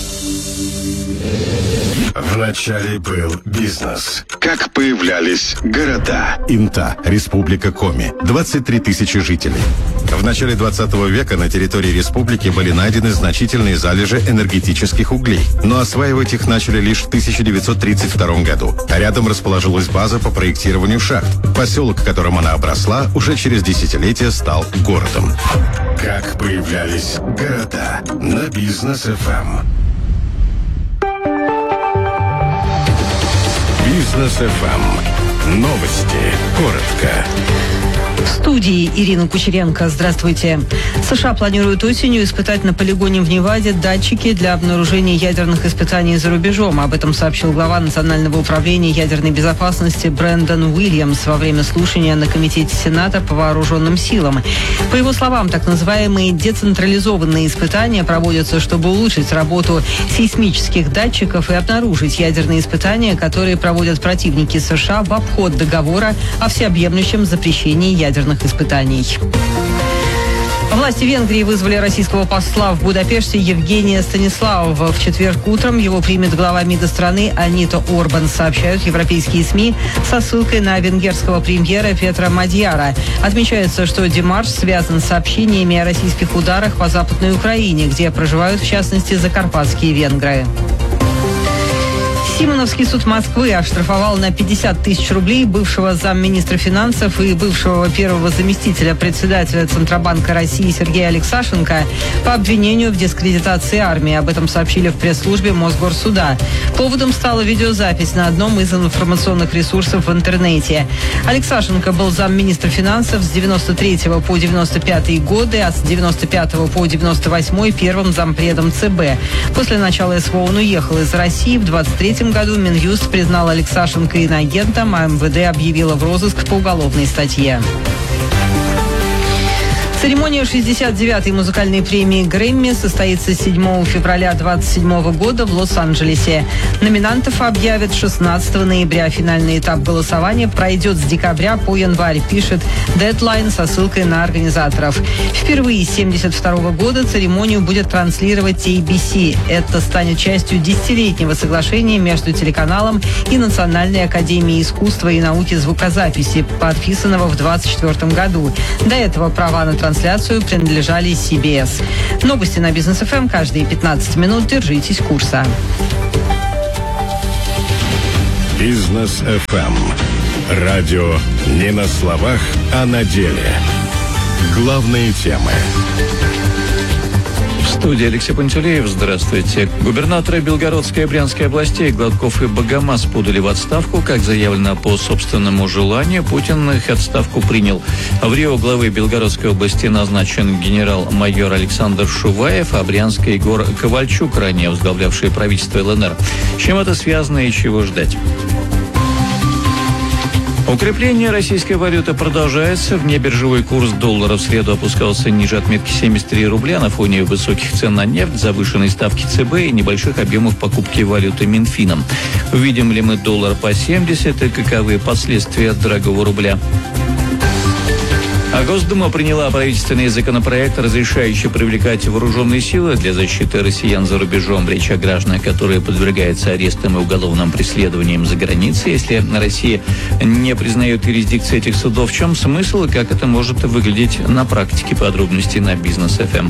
Вначале был бизнес. Как появлялись города? Инта, Республика Коми, 23 тысячи жителей. В начале 20 века на территории республики были найдены значительные залежи энергетических углей, но осваивать их начали лишь в 1932 году. А рядом расположилась база по проектированию шахт. Поселок, которым она обросла, уже через десятилетия стал городом. Как появлялись города на Бизнес ФМ. Бизнес ФМ. Новости. Коротко. В студии Ирина Кучеренко. Здравствуйте. США планируют осенью испытать на полигоне в Неваде датчики для обнаружения ядерных испытаний за рубежом. Об этом сообщил глава Национального управления ядерной безопасности Брэндон Уильямс во время слушания на Комитете Сената по вооруженным силам. По его словам, так называемые децентрализованные испытания проводятся, чтобы улучшить работу сейсмических датчиков и обнаружить ядерные испытания, которые проводят противники США в обход договора о всеобъемлющем запрещении ядерных испытаний. Власти Венгрии вызвали российского посла в Будапеште Евгения Станиславова. В четверг утром его примет глава МИДа страны Анита Орбан, сообщают европейские СМИ со ссылкой на венгерского премьера Петра Мадьяра. Отмечается, что демарш связан с сообщениями о российских ударах по Западной Украине, где проживают, в частности, закарпатские венгры. Симоновский суд Москвы оштрафовал на 50 тысяч рублей бывшего замминистра финансов и бывшего первого заместителя председателя Центробанка России Сергея Алексашенко по обвинению в дискредитации армии. Об этом сообщили в пресс-службе Мосгорсуда. Поводом стала видеозапись на одном из информационных ресурсов в интернете. Алексашенко был замминистра финансов с 93 по 95 годы, а с 95 по 98 первым зампредом ЦБ. После начала СВО он уехал из России. В 23 году Минюст признал Алексашенко иноагентом, а МВД объявила в розыск по уголовной статье. Церемония 69-й музыкальной премии Грэмми состоится 7 февраля 2027 года в Лос-Анджелесе. Номинантов объявят 16 ноября. Финальный этап голосования пройдет с декабря по январь, пишет Deadline со ссылкой на организаторов. Впервые с 1972 года церемонию будет транслировать ABC. Это станет частью 10-летнего соглашения между телеканалом и Национальной академией искусства и науки звукозаписи, подписанного в 2024 году. До этого права на трансляцию принадлежали CBS. Новости на Бизнес ФМ каждые 15 минут. Держитесь курса. Бизнес ФМ. Радио не на словах, а на деле. Главные темы. В студии Алексей Пантелеев. Здравствуйте. Губернаторы Белгородской и Брянской областей Гладков и Богомаз подали в отставку. Как заявлено по собственному желанию, Путин их отставку принял. В Рио главы Белгородской области назначен генерал-майор Александр Шуваев, а Брянской Егор Ковальчук, ранее возглавлявший правительство ЛНР. С чем это связано и чего ждать? Укрепление российской валюты продолжается. Внебиржевой курс доллара в среду опускался ниже отметки 73 рубля на фоне высоких цен на нефть, завышенной ставки ЦБ и небольших объемов покупки валюты Минфином. Увидим ли мы доллар по 70 и каковы последствия дорогого рубля? А Госдума приняла правительственный законопроект, разрешающий привлекать вооруженные силы для защиты россиян за рубежом. Речь о гражданах, которые подвергаются арестам и уголовным преследованиям за границей, если Россия не признает юрисдикции этих судов. В чем смысл и как это может выглядеть на практике? Подробности на Бизнес ФМ.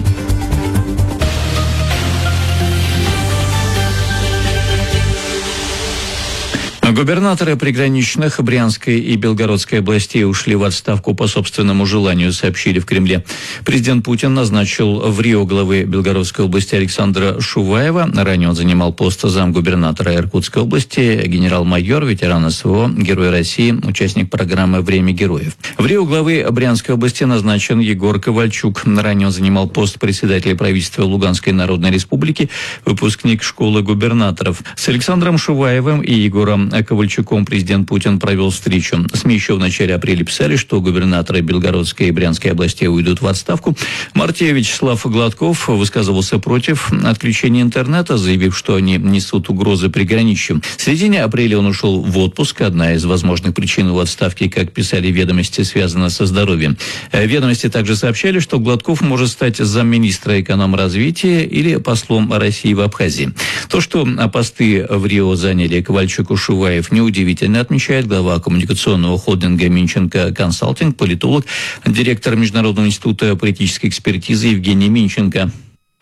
Губернаторы приграничных Брянской и Белгородской областей ушли в отставку по собственному желанию, сообщили в Кремле. Президент Путин назначил в Рио главы Белгородской области Александра Шуваева. Ранее он занимал пост замгубернатора Иркутской области, генерал-майор, ветеран СВО, Герой России, участник программы «Время героев». В Рио главы Брянской области назначен Егор Ковальчук. Ранее он занимал пост председателя правительства Луганской Народной Республики, выпускник школы губернаторов. С Александром Шуваевым и Егором Ковальчуком президент Путин провел встречу. СМИ еще в начале апреля писали, что губернаторы Белгородской и Брянской областей уйдут в отставку. В марте Вячеслав Гладков высказывался против отключения интернета, заявив, что они несут угрозы приграничью. В середине апреля он ушел в отпуск. Одна из возможных причин его отставки, как писали «Ведомости», связана со здоровьем. «Ведомости» также сообщали, что Гладков может стать замминистра экономразвития или послом России в Абхазии. То, что посты в Рио заняли Ковальчук и Шуваев, неудивительно, отмечает глава коммуникационного холдинга «Минченко Консалтинг», политолог, директор Международного института политической экспертизы Евгений Минченко.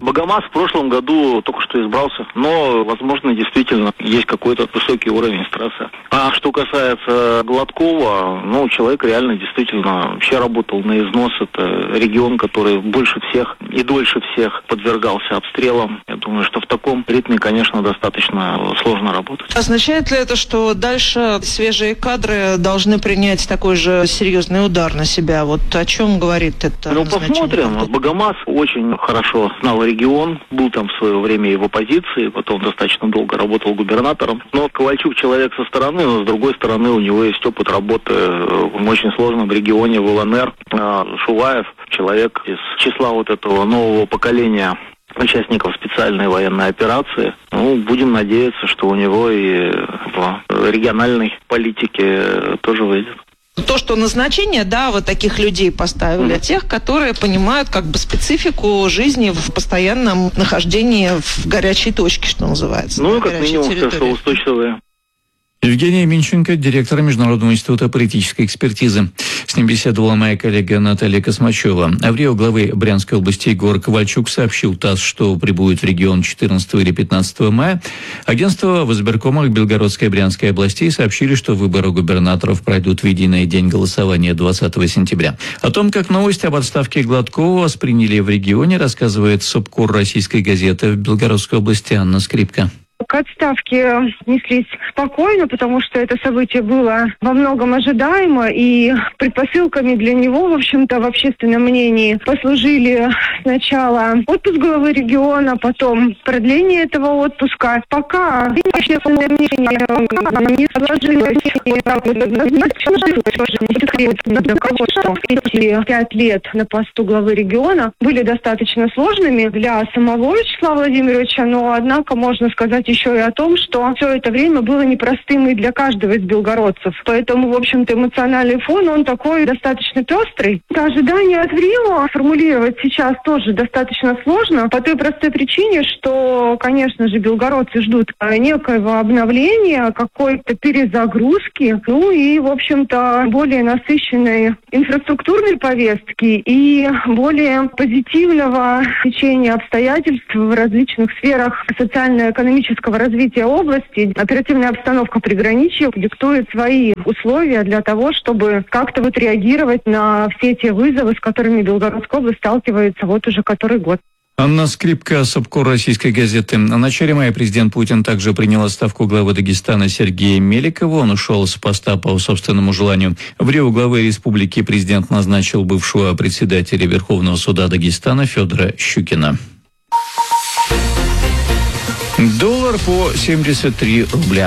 Богомаз в прошлом году только что избрался, но, возможно, действительно есть какой-то высокий уровень стресса. А что касается Гладкова, человек реально действительно вообще работал на износ. Это регион, который больше всех и дольше всех подвергался обстрелам. Я думаю, что в таком ритме, конечно, достаточно сложно работать. Означает ли это, что дальше свежие кадры должны принять такой же серьезный удар на себя? Вот о чем говорит это? Посмотрим. Богомаз очень хорошо знал регион, был там в свое время и в оппозиции, потом достаточно долго работал губернатором. Но Ковальчук человек со стороны, но с другой стороны у него есть опыт работы в очень сложном регионе, в ЛНР. Шуваев человек из числа вот этого нового поколения участников специальной военной операции. Будем надеяться, что у него и в региональной политике тоже выйдет. То, что назначение, вот таких людей поставили, тех, которые понимают специфику жизни в постоянном нахождении в горячей точке, что называется. Как минимум стрессоустойчивые. Евгений Минченко, директор Международного института политической экспертизы. С ним беседовала моя коллега Наталья Космачева. А в Рио главы Брянской области Егор Ковальчук сообщил ТАСС, что прибудет в регион 14 или 15 мая. Агентство в избиркомах Белгородской и Брянской областей сообщили, что выборы губернаторов пройдут в единый день голосования 20 сентября. О том, как новость об отставке Гладкова восприняли в регионе, рассказывает СОБКОР российской газеты в Белгородской области Анна Скрипка. К отставке отнеслись спокойно, потому что это событие было во многом ожидаемо, и предпосылками для него, в общем-то, в общественном мнении послужили сначала отпуск главы региона, потом продление этого отпуска. Пока общественное мнение не сложилось, что эти 5 лет на посту главы региона были достаточно сложными для самого Вячеслава Владимировича, но, однако, можно сказать еще и о том, что все это время было непростым и для каждого из белгородцев. Поэтому, в общем-то, эмоциональный фон, он такой достаточно пестрый. Ожидания от Рио формулировать сейчас тоже достаточно сложно, по той простой причине, что, конечно же, белгородцы ждут некоего обновления, какой-то перезагрузки, и, в общем-то, более насыщенной инфраструктурной повестки и более позитивного течения обстоятельств в различных сферах социально-экономического развития области. Оперативная обстановка приграничья диктует свои условия для того, чтобы как-то реагировать на все те вызовы, с которыми Белгородская область сталкивается уже который год. Анна Скрипка, СОБКОР российской газеты. В начале мая президент Путин также принял отставку главы Дагестана Сергея Меликова. Он ушел с поста по собственному желанию. В Рио главы республики президент назначил бывшего председателя Верховного суда Дагестана Федора Щукина. Доллар по 73 рубля.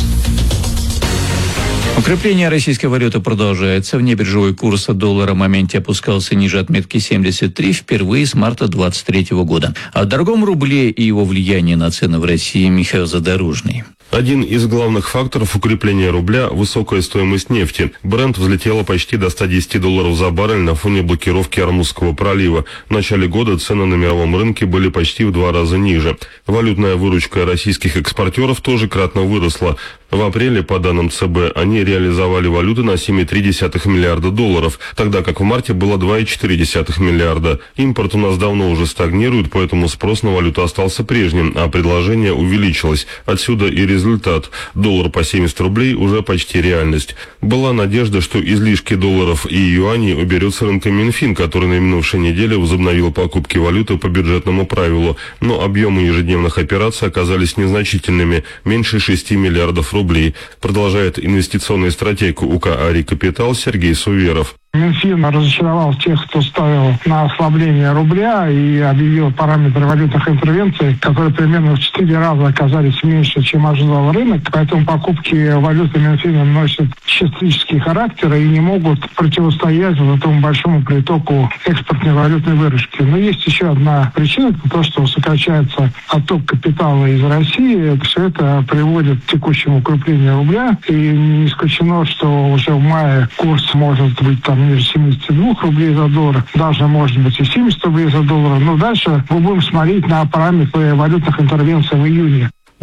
Укрепление российской валюты продолжается. Внебиржевой курс доллара в моменте опускался ниже отметки 73 впервые с марта 2023 года. О дорогом рубле и его влиянии на цены в России Михаил Задорожный. Один из главных факторов укрепления рубля – высокая стоимость нефти. Брент взлетела почти до $110 за баррель на фоне блокировки Ормузского пролива. В начале года цены на мировом рынке были почти в 2 раза ниже. Валютная выручка российских экспортеров тоже кратно выросла. В апреле, по данным ЦБ, они реализовали валюты на 7,3 миллиарда долларов, тогда как в марте было 2,4 миллиарда. Импорт у нас давно уже стагнирует, поэтому спрос на валюту остался прежним, а предложение увеличилось. Отсюда и результат. Доллар по 70 рублей уже почти реальность. Была надежда, что излишки долларов и юаней уберет с рынка Минфин, который на минувшей неделе возобновил покупки валюты по бюджетному правилу. Но объемы ежедневных операций оказались незначительными, меньше 6 миллиардов рублей. Продолжает инвестиционный стратег УК «Ари Капитал» Сергей Суверов. Минфин разочаровал тех, кто ставил на ослабление рубля и объявил параметры валютных интервенций, которые примерно в 4 раза оказались меньше, чем ожидал рынок. Поэтому покупки валюты Минфина носят частический характер и не могут противостоять этому большому притоку экспортной валютной выручки. Но есть еще одна причина, это то, что сокращается отток капитала из России. Все это приводит к текущему укреплению рубля. И не исключено, что уже в мае курс может быть ниже 72 рублей за доллар, даже может быть и 70 рублей за доллар. Но дальше мы будем смотреть на параметры валютных интервенций в июне.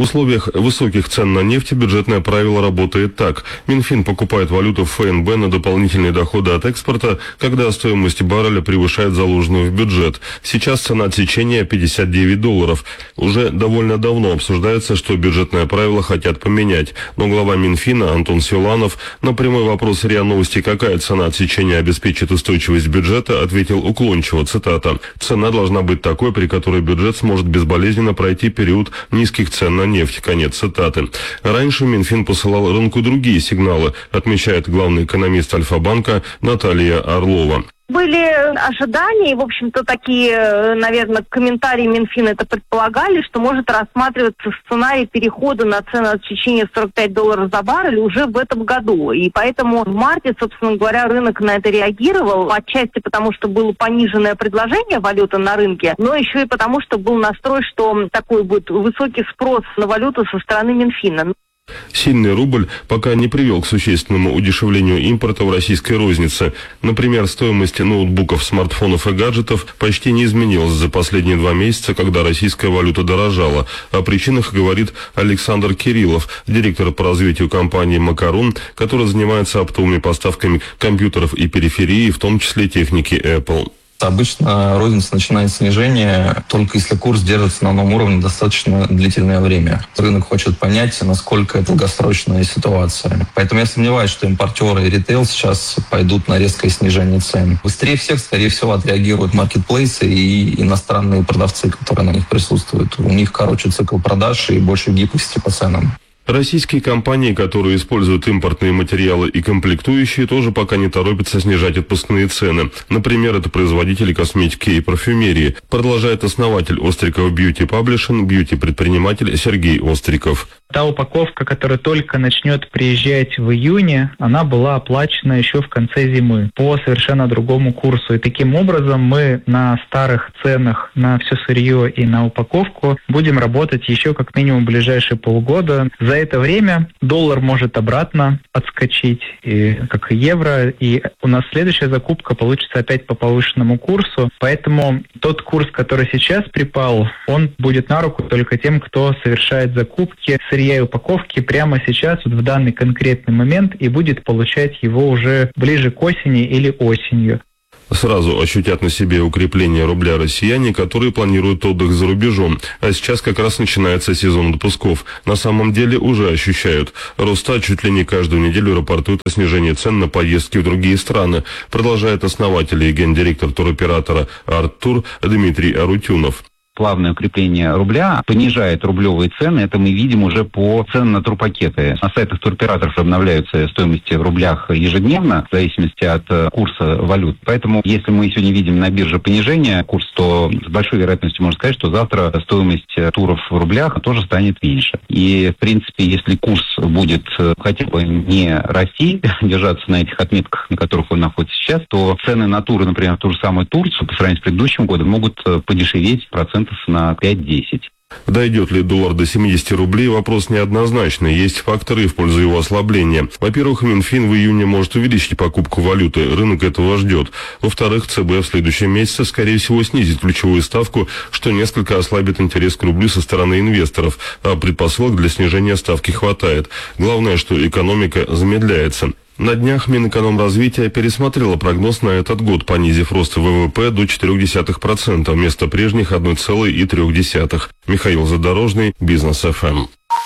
В условиях высоких цен на нефть бюджетное правило работает так. Минфин покупает валюту в ФНБ на дополнительные доходы от экспорта, когда стоимость барреля превышает заложенную в бюджет. Сейчас цена отсечения $59. Уже довольно давно обсуждается, что бюджетное правило хотят поменять. Но глава Минфина Антон Силанов на прямой вопрос РИА Новости, какая цена отсечения обеспечит устойчивость бюджета, ответил уклончиво, цитата: «Цена должна быть такой, при которой бюджет сможет безболезненно пройти период низких цен на нефть». Конец цитаты. Раньше Минфин посылал рынку другие сигналы, отмечает главный экономист Альфа-банка Наталья Орлова. Были ожидания, и, в общем-то, такие, наверное, комментарии Минфина это предполагали, что может рассматриваться сценарий перехода на цену отсечения $45 за баррель уже в этом году. И поэтому в марте, собственно говоря, рынок на это реагировал, отчасти потому, что было пониженное предложение валюты на рынке, но еще и потому, что был настрой, что такой будет высокий спрос на валюту со стороны Минфина. Сильный рубль пока не привел к существенному удешевлению импорта в российской рознице. Например, стоимость ноутбуков, смартфонов и гаджетов почти не изменилась за последние 2 месяца, когда российская валюта дорожала. О причинах говорит Александр Кириллов, директор по развитию компании «Макарон», которая занимается оптовыми поставками компьютеров и периферии, в том числе техники Apple. Обычно розница начинает снижение только если курс держится на новом уровне достаточно длительное время. Рынок хочет понять, насколько это долгосрочная ситуация. Поэтому я сомневаюсь, что импортеры и ритейл сейчас пойдут на резкое снижение цен. Быстрее всех, скорее всего, отреагируют маркетплейсы и иностранные продавцы, которые на них присутствуют. У них короче цикл продаж и больше гибкости по ценам. Российские компании, которые используют импортные материалы и комплектующие, тоже пока не торопятся снижать отпускные цены. Например, это производители косметики и парфюмерии, продолжает основатель Остриков Beauty Publishing, бьюти-предприниматель Сергей Остриков. Та упаковка, которая только начнет приезжать в июне, она была оплачена еще в конце зимы по совершенно другому курсу. И таким образом мы на старых ценах на все сырье и на упаковку будем работать еще как минимум в ближайшие полгода. За это время доллар может обратно отскочить, как и евро, и у нас следующая закупка получится опять по повышенному курсу. Поэтому тот курс, который сейчас припал, он будет на руку только тем, кто совершает закупки сырья и упаковки прямо сейчас, вот в данный конкретный момент, и будет получать его уже ближе к осени или осенью. Сразу ощутят на себе укрепление рубля россияне, которые планируют отдых за рубежом. А сейчас как раз начинается сезон отпусков. На самом деле уже ощущают. Росстат чуть ли не каждую неделю рапортует о снижении цен на поездки в другие страны. Продолжает основатель и гендиректор туроператора «Арттур» Дмитрий Арутюнов. Плавное укрепление рубля понижает рублевые цены. Это мы видим уже по ценам на турпакеты. На сайтах туроператоров обновляются стоимости в рублях ежедневно, в зависимости от курса валют. Поэтому, если мы сегодня видим на бирже понижение курса, то с большой вероятностью можно сказать, что завтра стоимость туров в рублях тоже станет меньше. И, в принципе, если курс будет хотя бы не расти, держаться на этих отметках, на которых он находится сейчас, то цены на туры, например, в ту же самую Турцию, по сравнению с предыдущим годом, могут подешеветь процентов на 5-10. Дойдет ли доллар до 70 рублей, вопрос неоднозначный. Есть факторы в пользу его ослабления. Во-первых, Минфин в июне может увеличить покупку валюты. Рынок этого ждет. Во-вторых, ЦБ в следующем месяце, скорее всего, снизит ключевую ставку, что несколько ослабит интерес к рублю со стороны инвесторов. А предпосылок для снижения ставки хватает. Главное, что экономика замедляется. На днях Минэкономразвития пересмотрела прогноз на этот год, понизив рост ВВП до 0,4% вместо прежних 1,3%. Михаил Задорожный, Бизнес ФМ.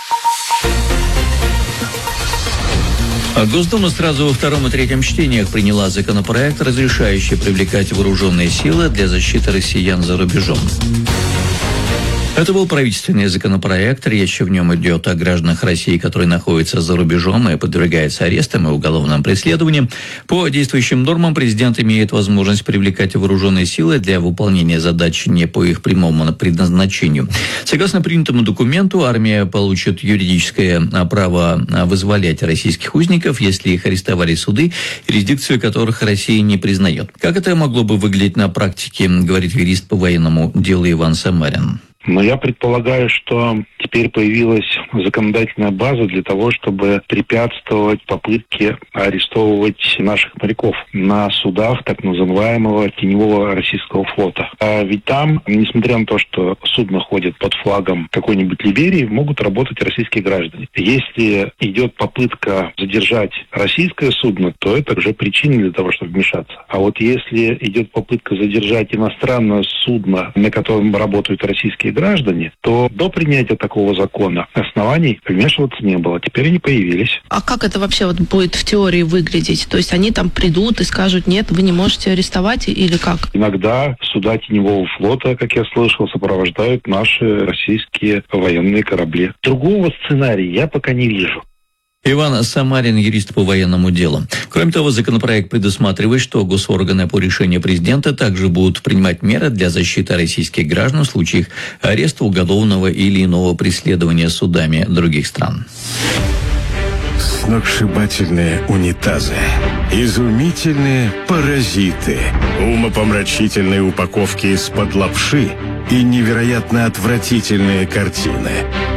Госдума сразу во втором и третьем чтениях приняла законопроект, разрешающий привлекать вооруженные силы для защиты россиян за рубежом. Это был правительственный законопроект. Речь в нем идет о гражданах России, которые находятся за рубежом и подвергаются арестам и уголовным преследованиям. По действующим нормам президент имеет возможность привлекать вооруженные силы для выполнения задач не по их прямому предназначению. Согласно принятому документу, армия получит юридическое право вызволять российских узников, если их арестовали суды, юрисдикцию которых Россия не признает. Как это могло бы выглядеть на практике, говорит юрист по военному делу Иван Самарин. Но я предполагаю, что теперь появилась законодательная база для того, чтобы препятствовать попытке арестовывать наших моряков на судах так называемого теневого российского флота. А ведь там, несмотря на то, что судно ходит под флагом какой-нибудь Либерии, могут работать российские граждане. Если идет попытка задержать российское судно, то это уже причина для того, чтобы вмешаться. А вот если идет попытка задержать иностранное судно, на котором работают российские граждане, то до принятия такого закона оснований вмешиваться не было. Теперь они появились. А как это вообще вот будет в теории выглядеть? То есть они там придут и скажут: нет, вы не можете арестовать, или как? Иногда суда теневого флота, как я слышал, сопровождают наши российские военные корабли. Другого сценария я пока не вижу. Иван Самарин, юрист по военному делу. Кроме того, законопроект предусматривает, что госорганы по решению президента также будут принимать меры для защиты российских граждан в случаях ареста, уголовного или иного преследования судами других стран. Сногсшибательные унитазы, изумительные паразиты, умопомрачительные упаковки из-под лапши и невероятно отвратительные картины.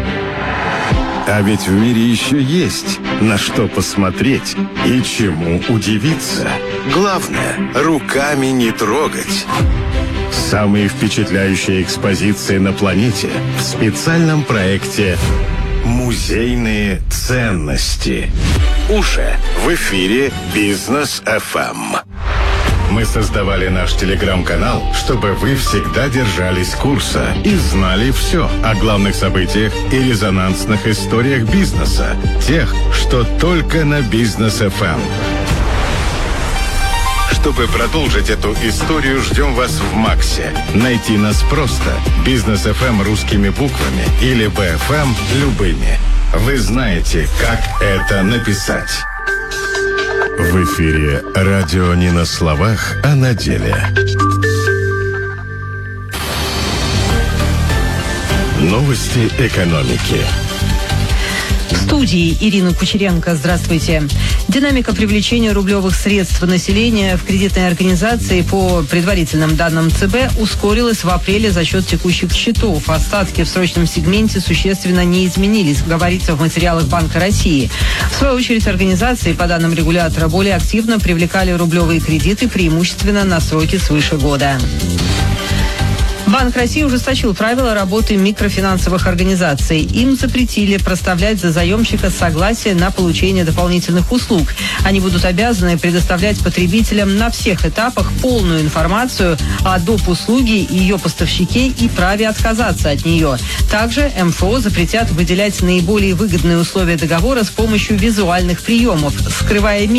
А ведь в мире еще есть на что посмотреть и чему удивиться. Главное, руками не трогать. Самые впечатляющие экспозиции на планете в специальном проекте «Музейные ценности». Уже в эфире Бизнес FM. Мы создавали наш телеграм-канал, чтобы вы всегда держались курса и знали все о главных событиях и резонансных историях бизнеса. Тех, что только на Бизнес FM. Чтобы продолжить эту историю, ждем вас в Максе. Найти нас просто. Бизнес FM русскими буквами или БФМ любыми. Вы знаете, как это написать. В эфире радио не на словах, а на деле. Новости экономики. В студии Ирина Кучеренко. Здравствуйте. Динамика привлечения рублевых средств населения в кредитные организации по предварительным данным ЦБ ускорилась в апреле за счет текущих счетов. Остатки в срочном сегменте существенно не изменились, говорится в материалах Банка России. В свою очередь, организации, по данным регулятора, более активно привлекали рублевые кредиты, преимущественно на сроки свыше года. Банк России ужесточил правила работы микрофинансовых организаций. Им запретили проставлять за заемщика согласие на получение дополнительных услуг. Они будут обязаны предоставлять потребителям на всех этапах полную информацию о доп. Услуге, ее поставщике и праве отказаться от нее. Также МФО запретят выделять наиболее выгодные условия договора с помощью визуальных приемов, скрывая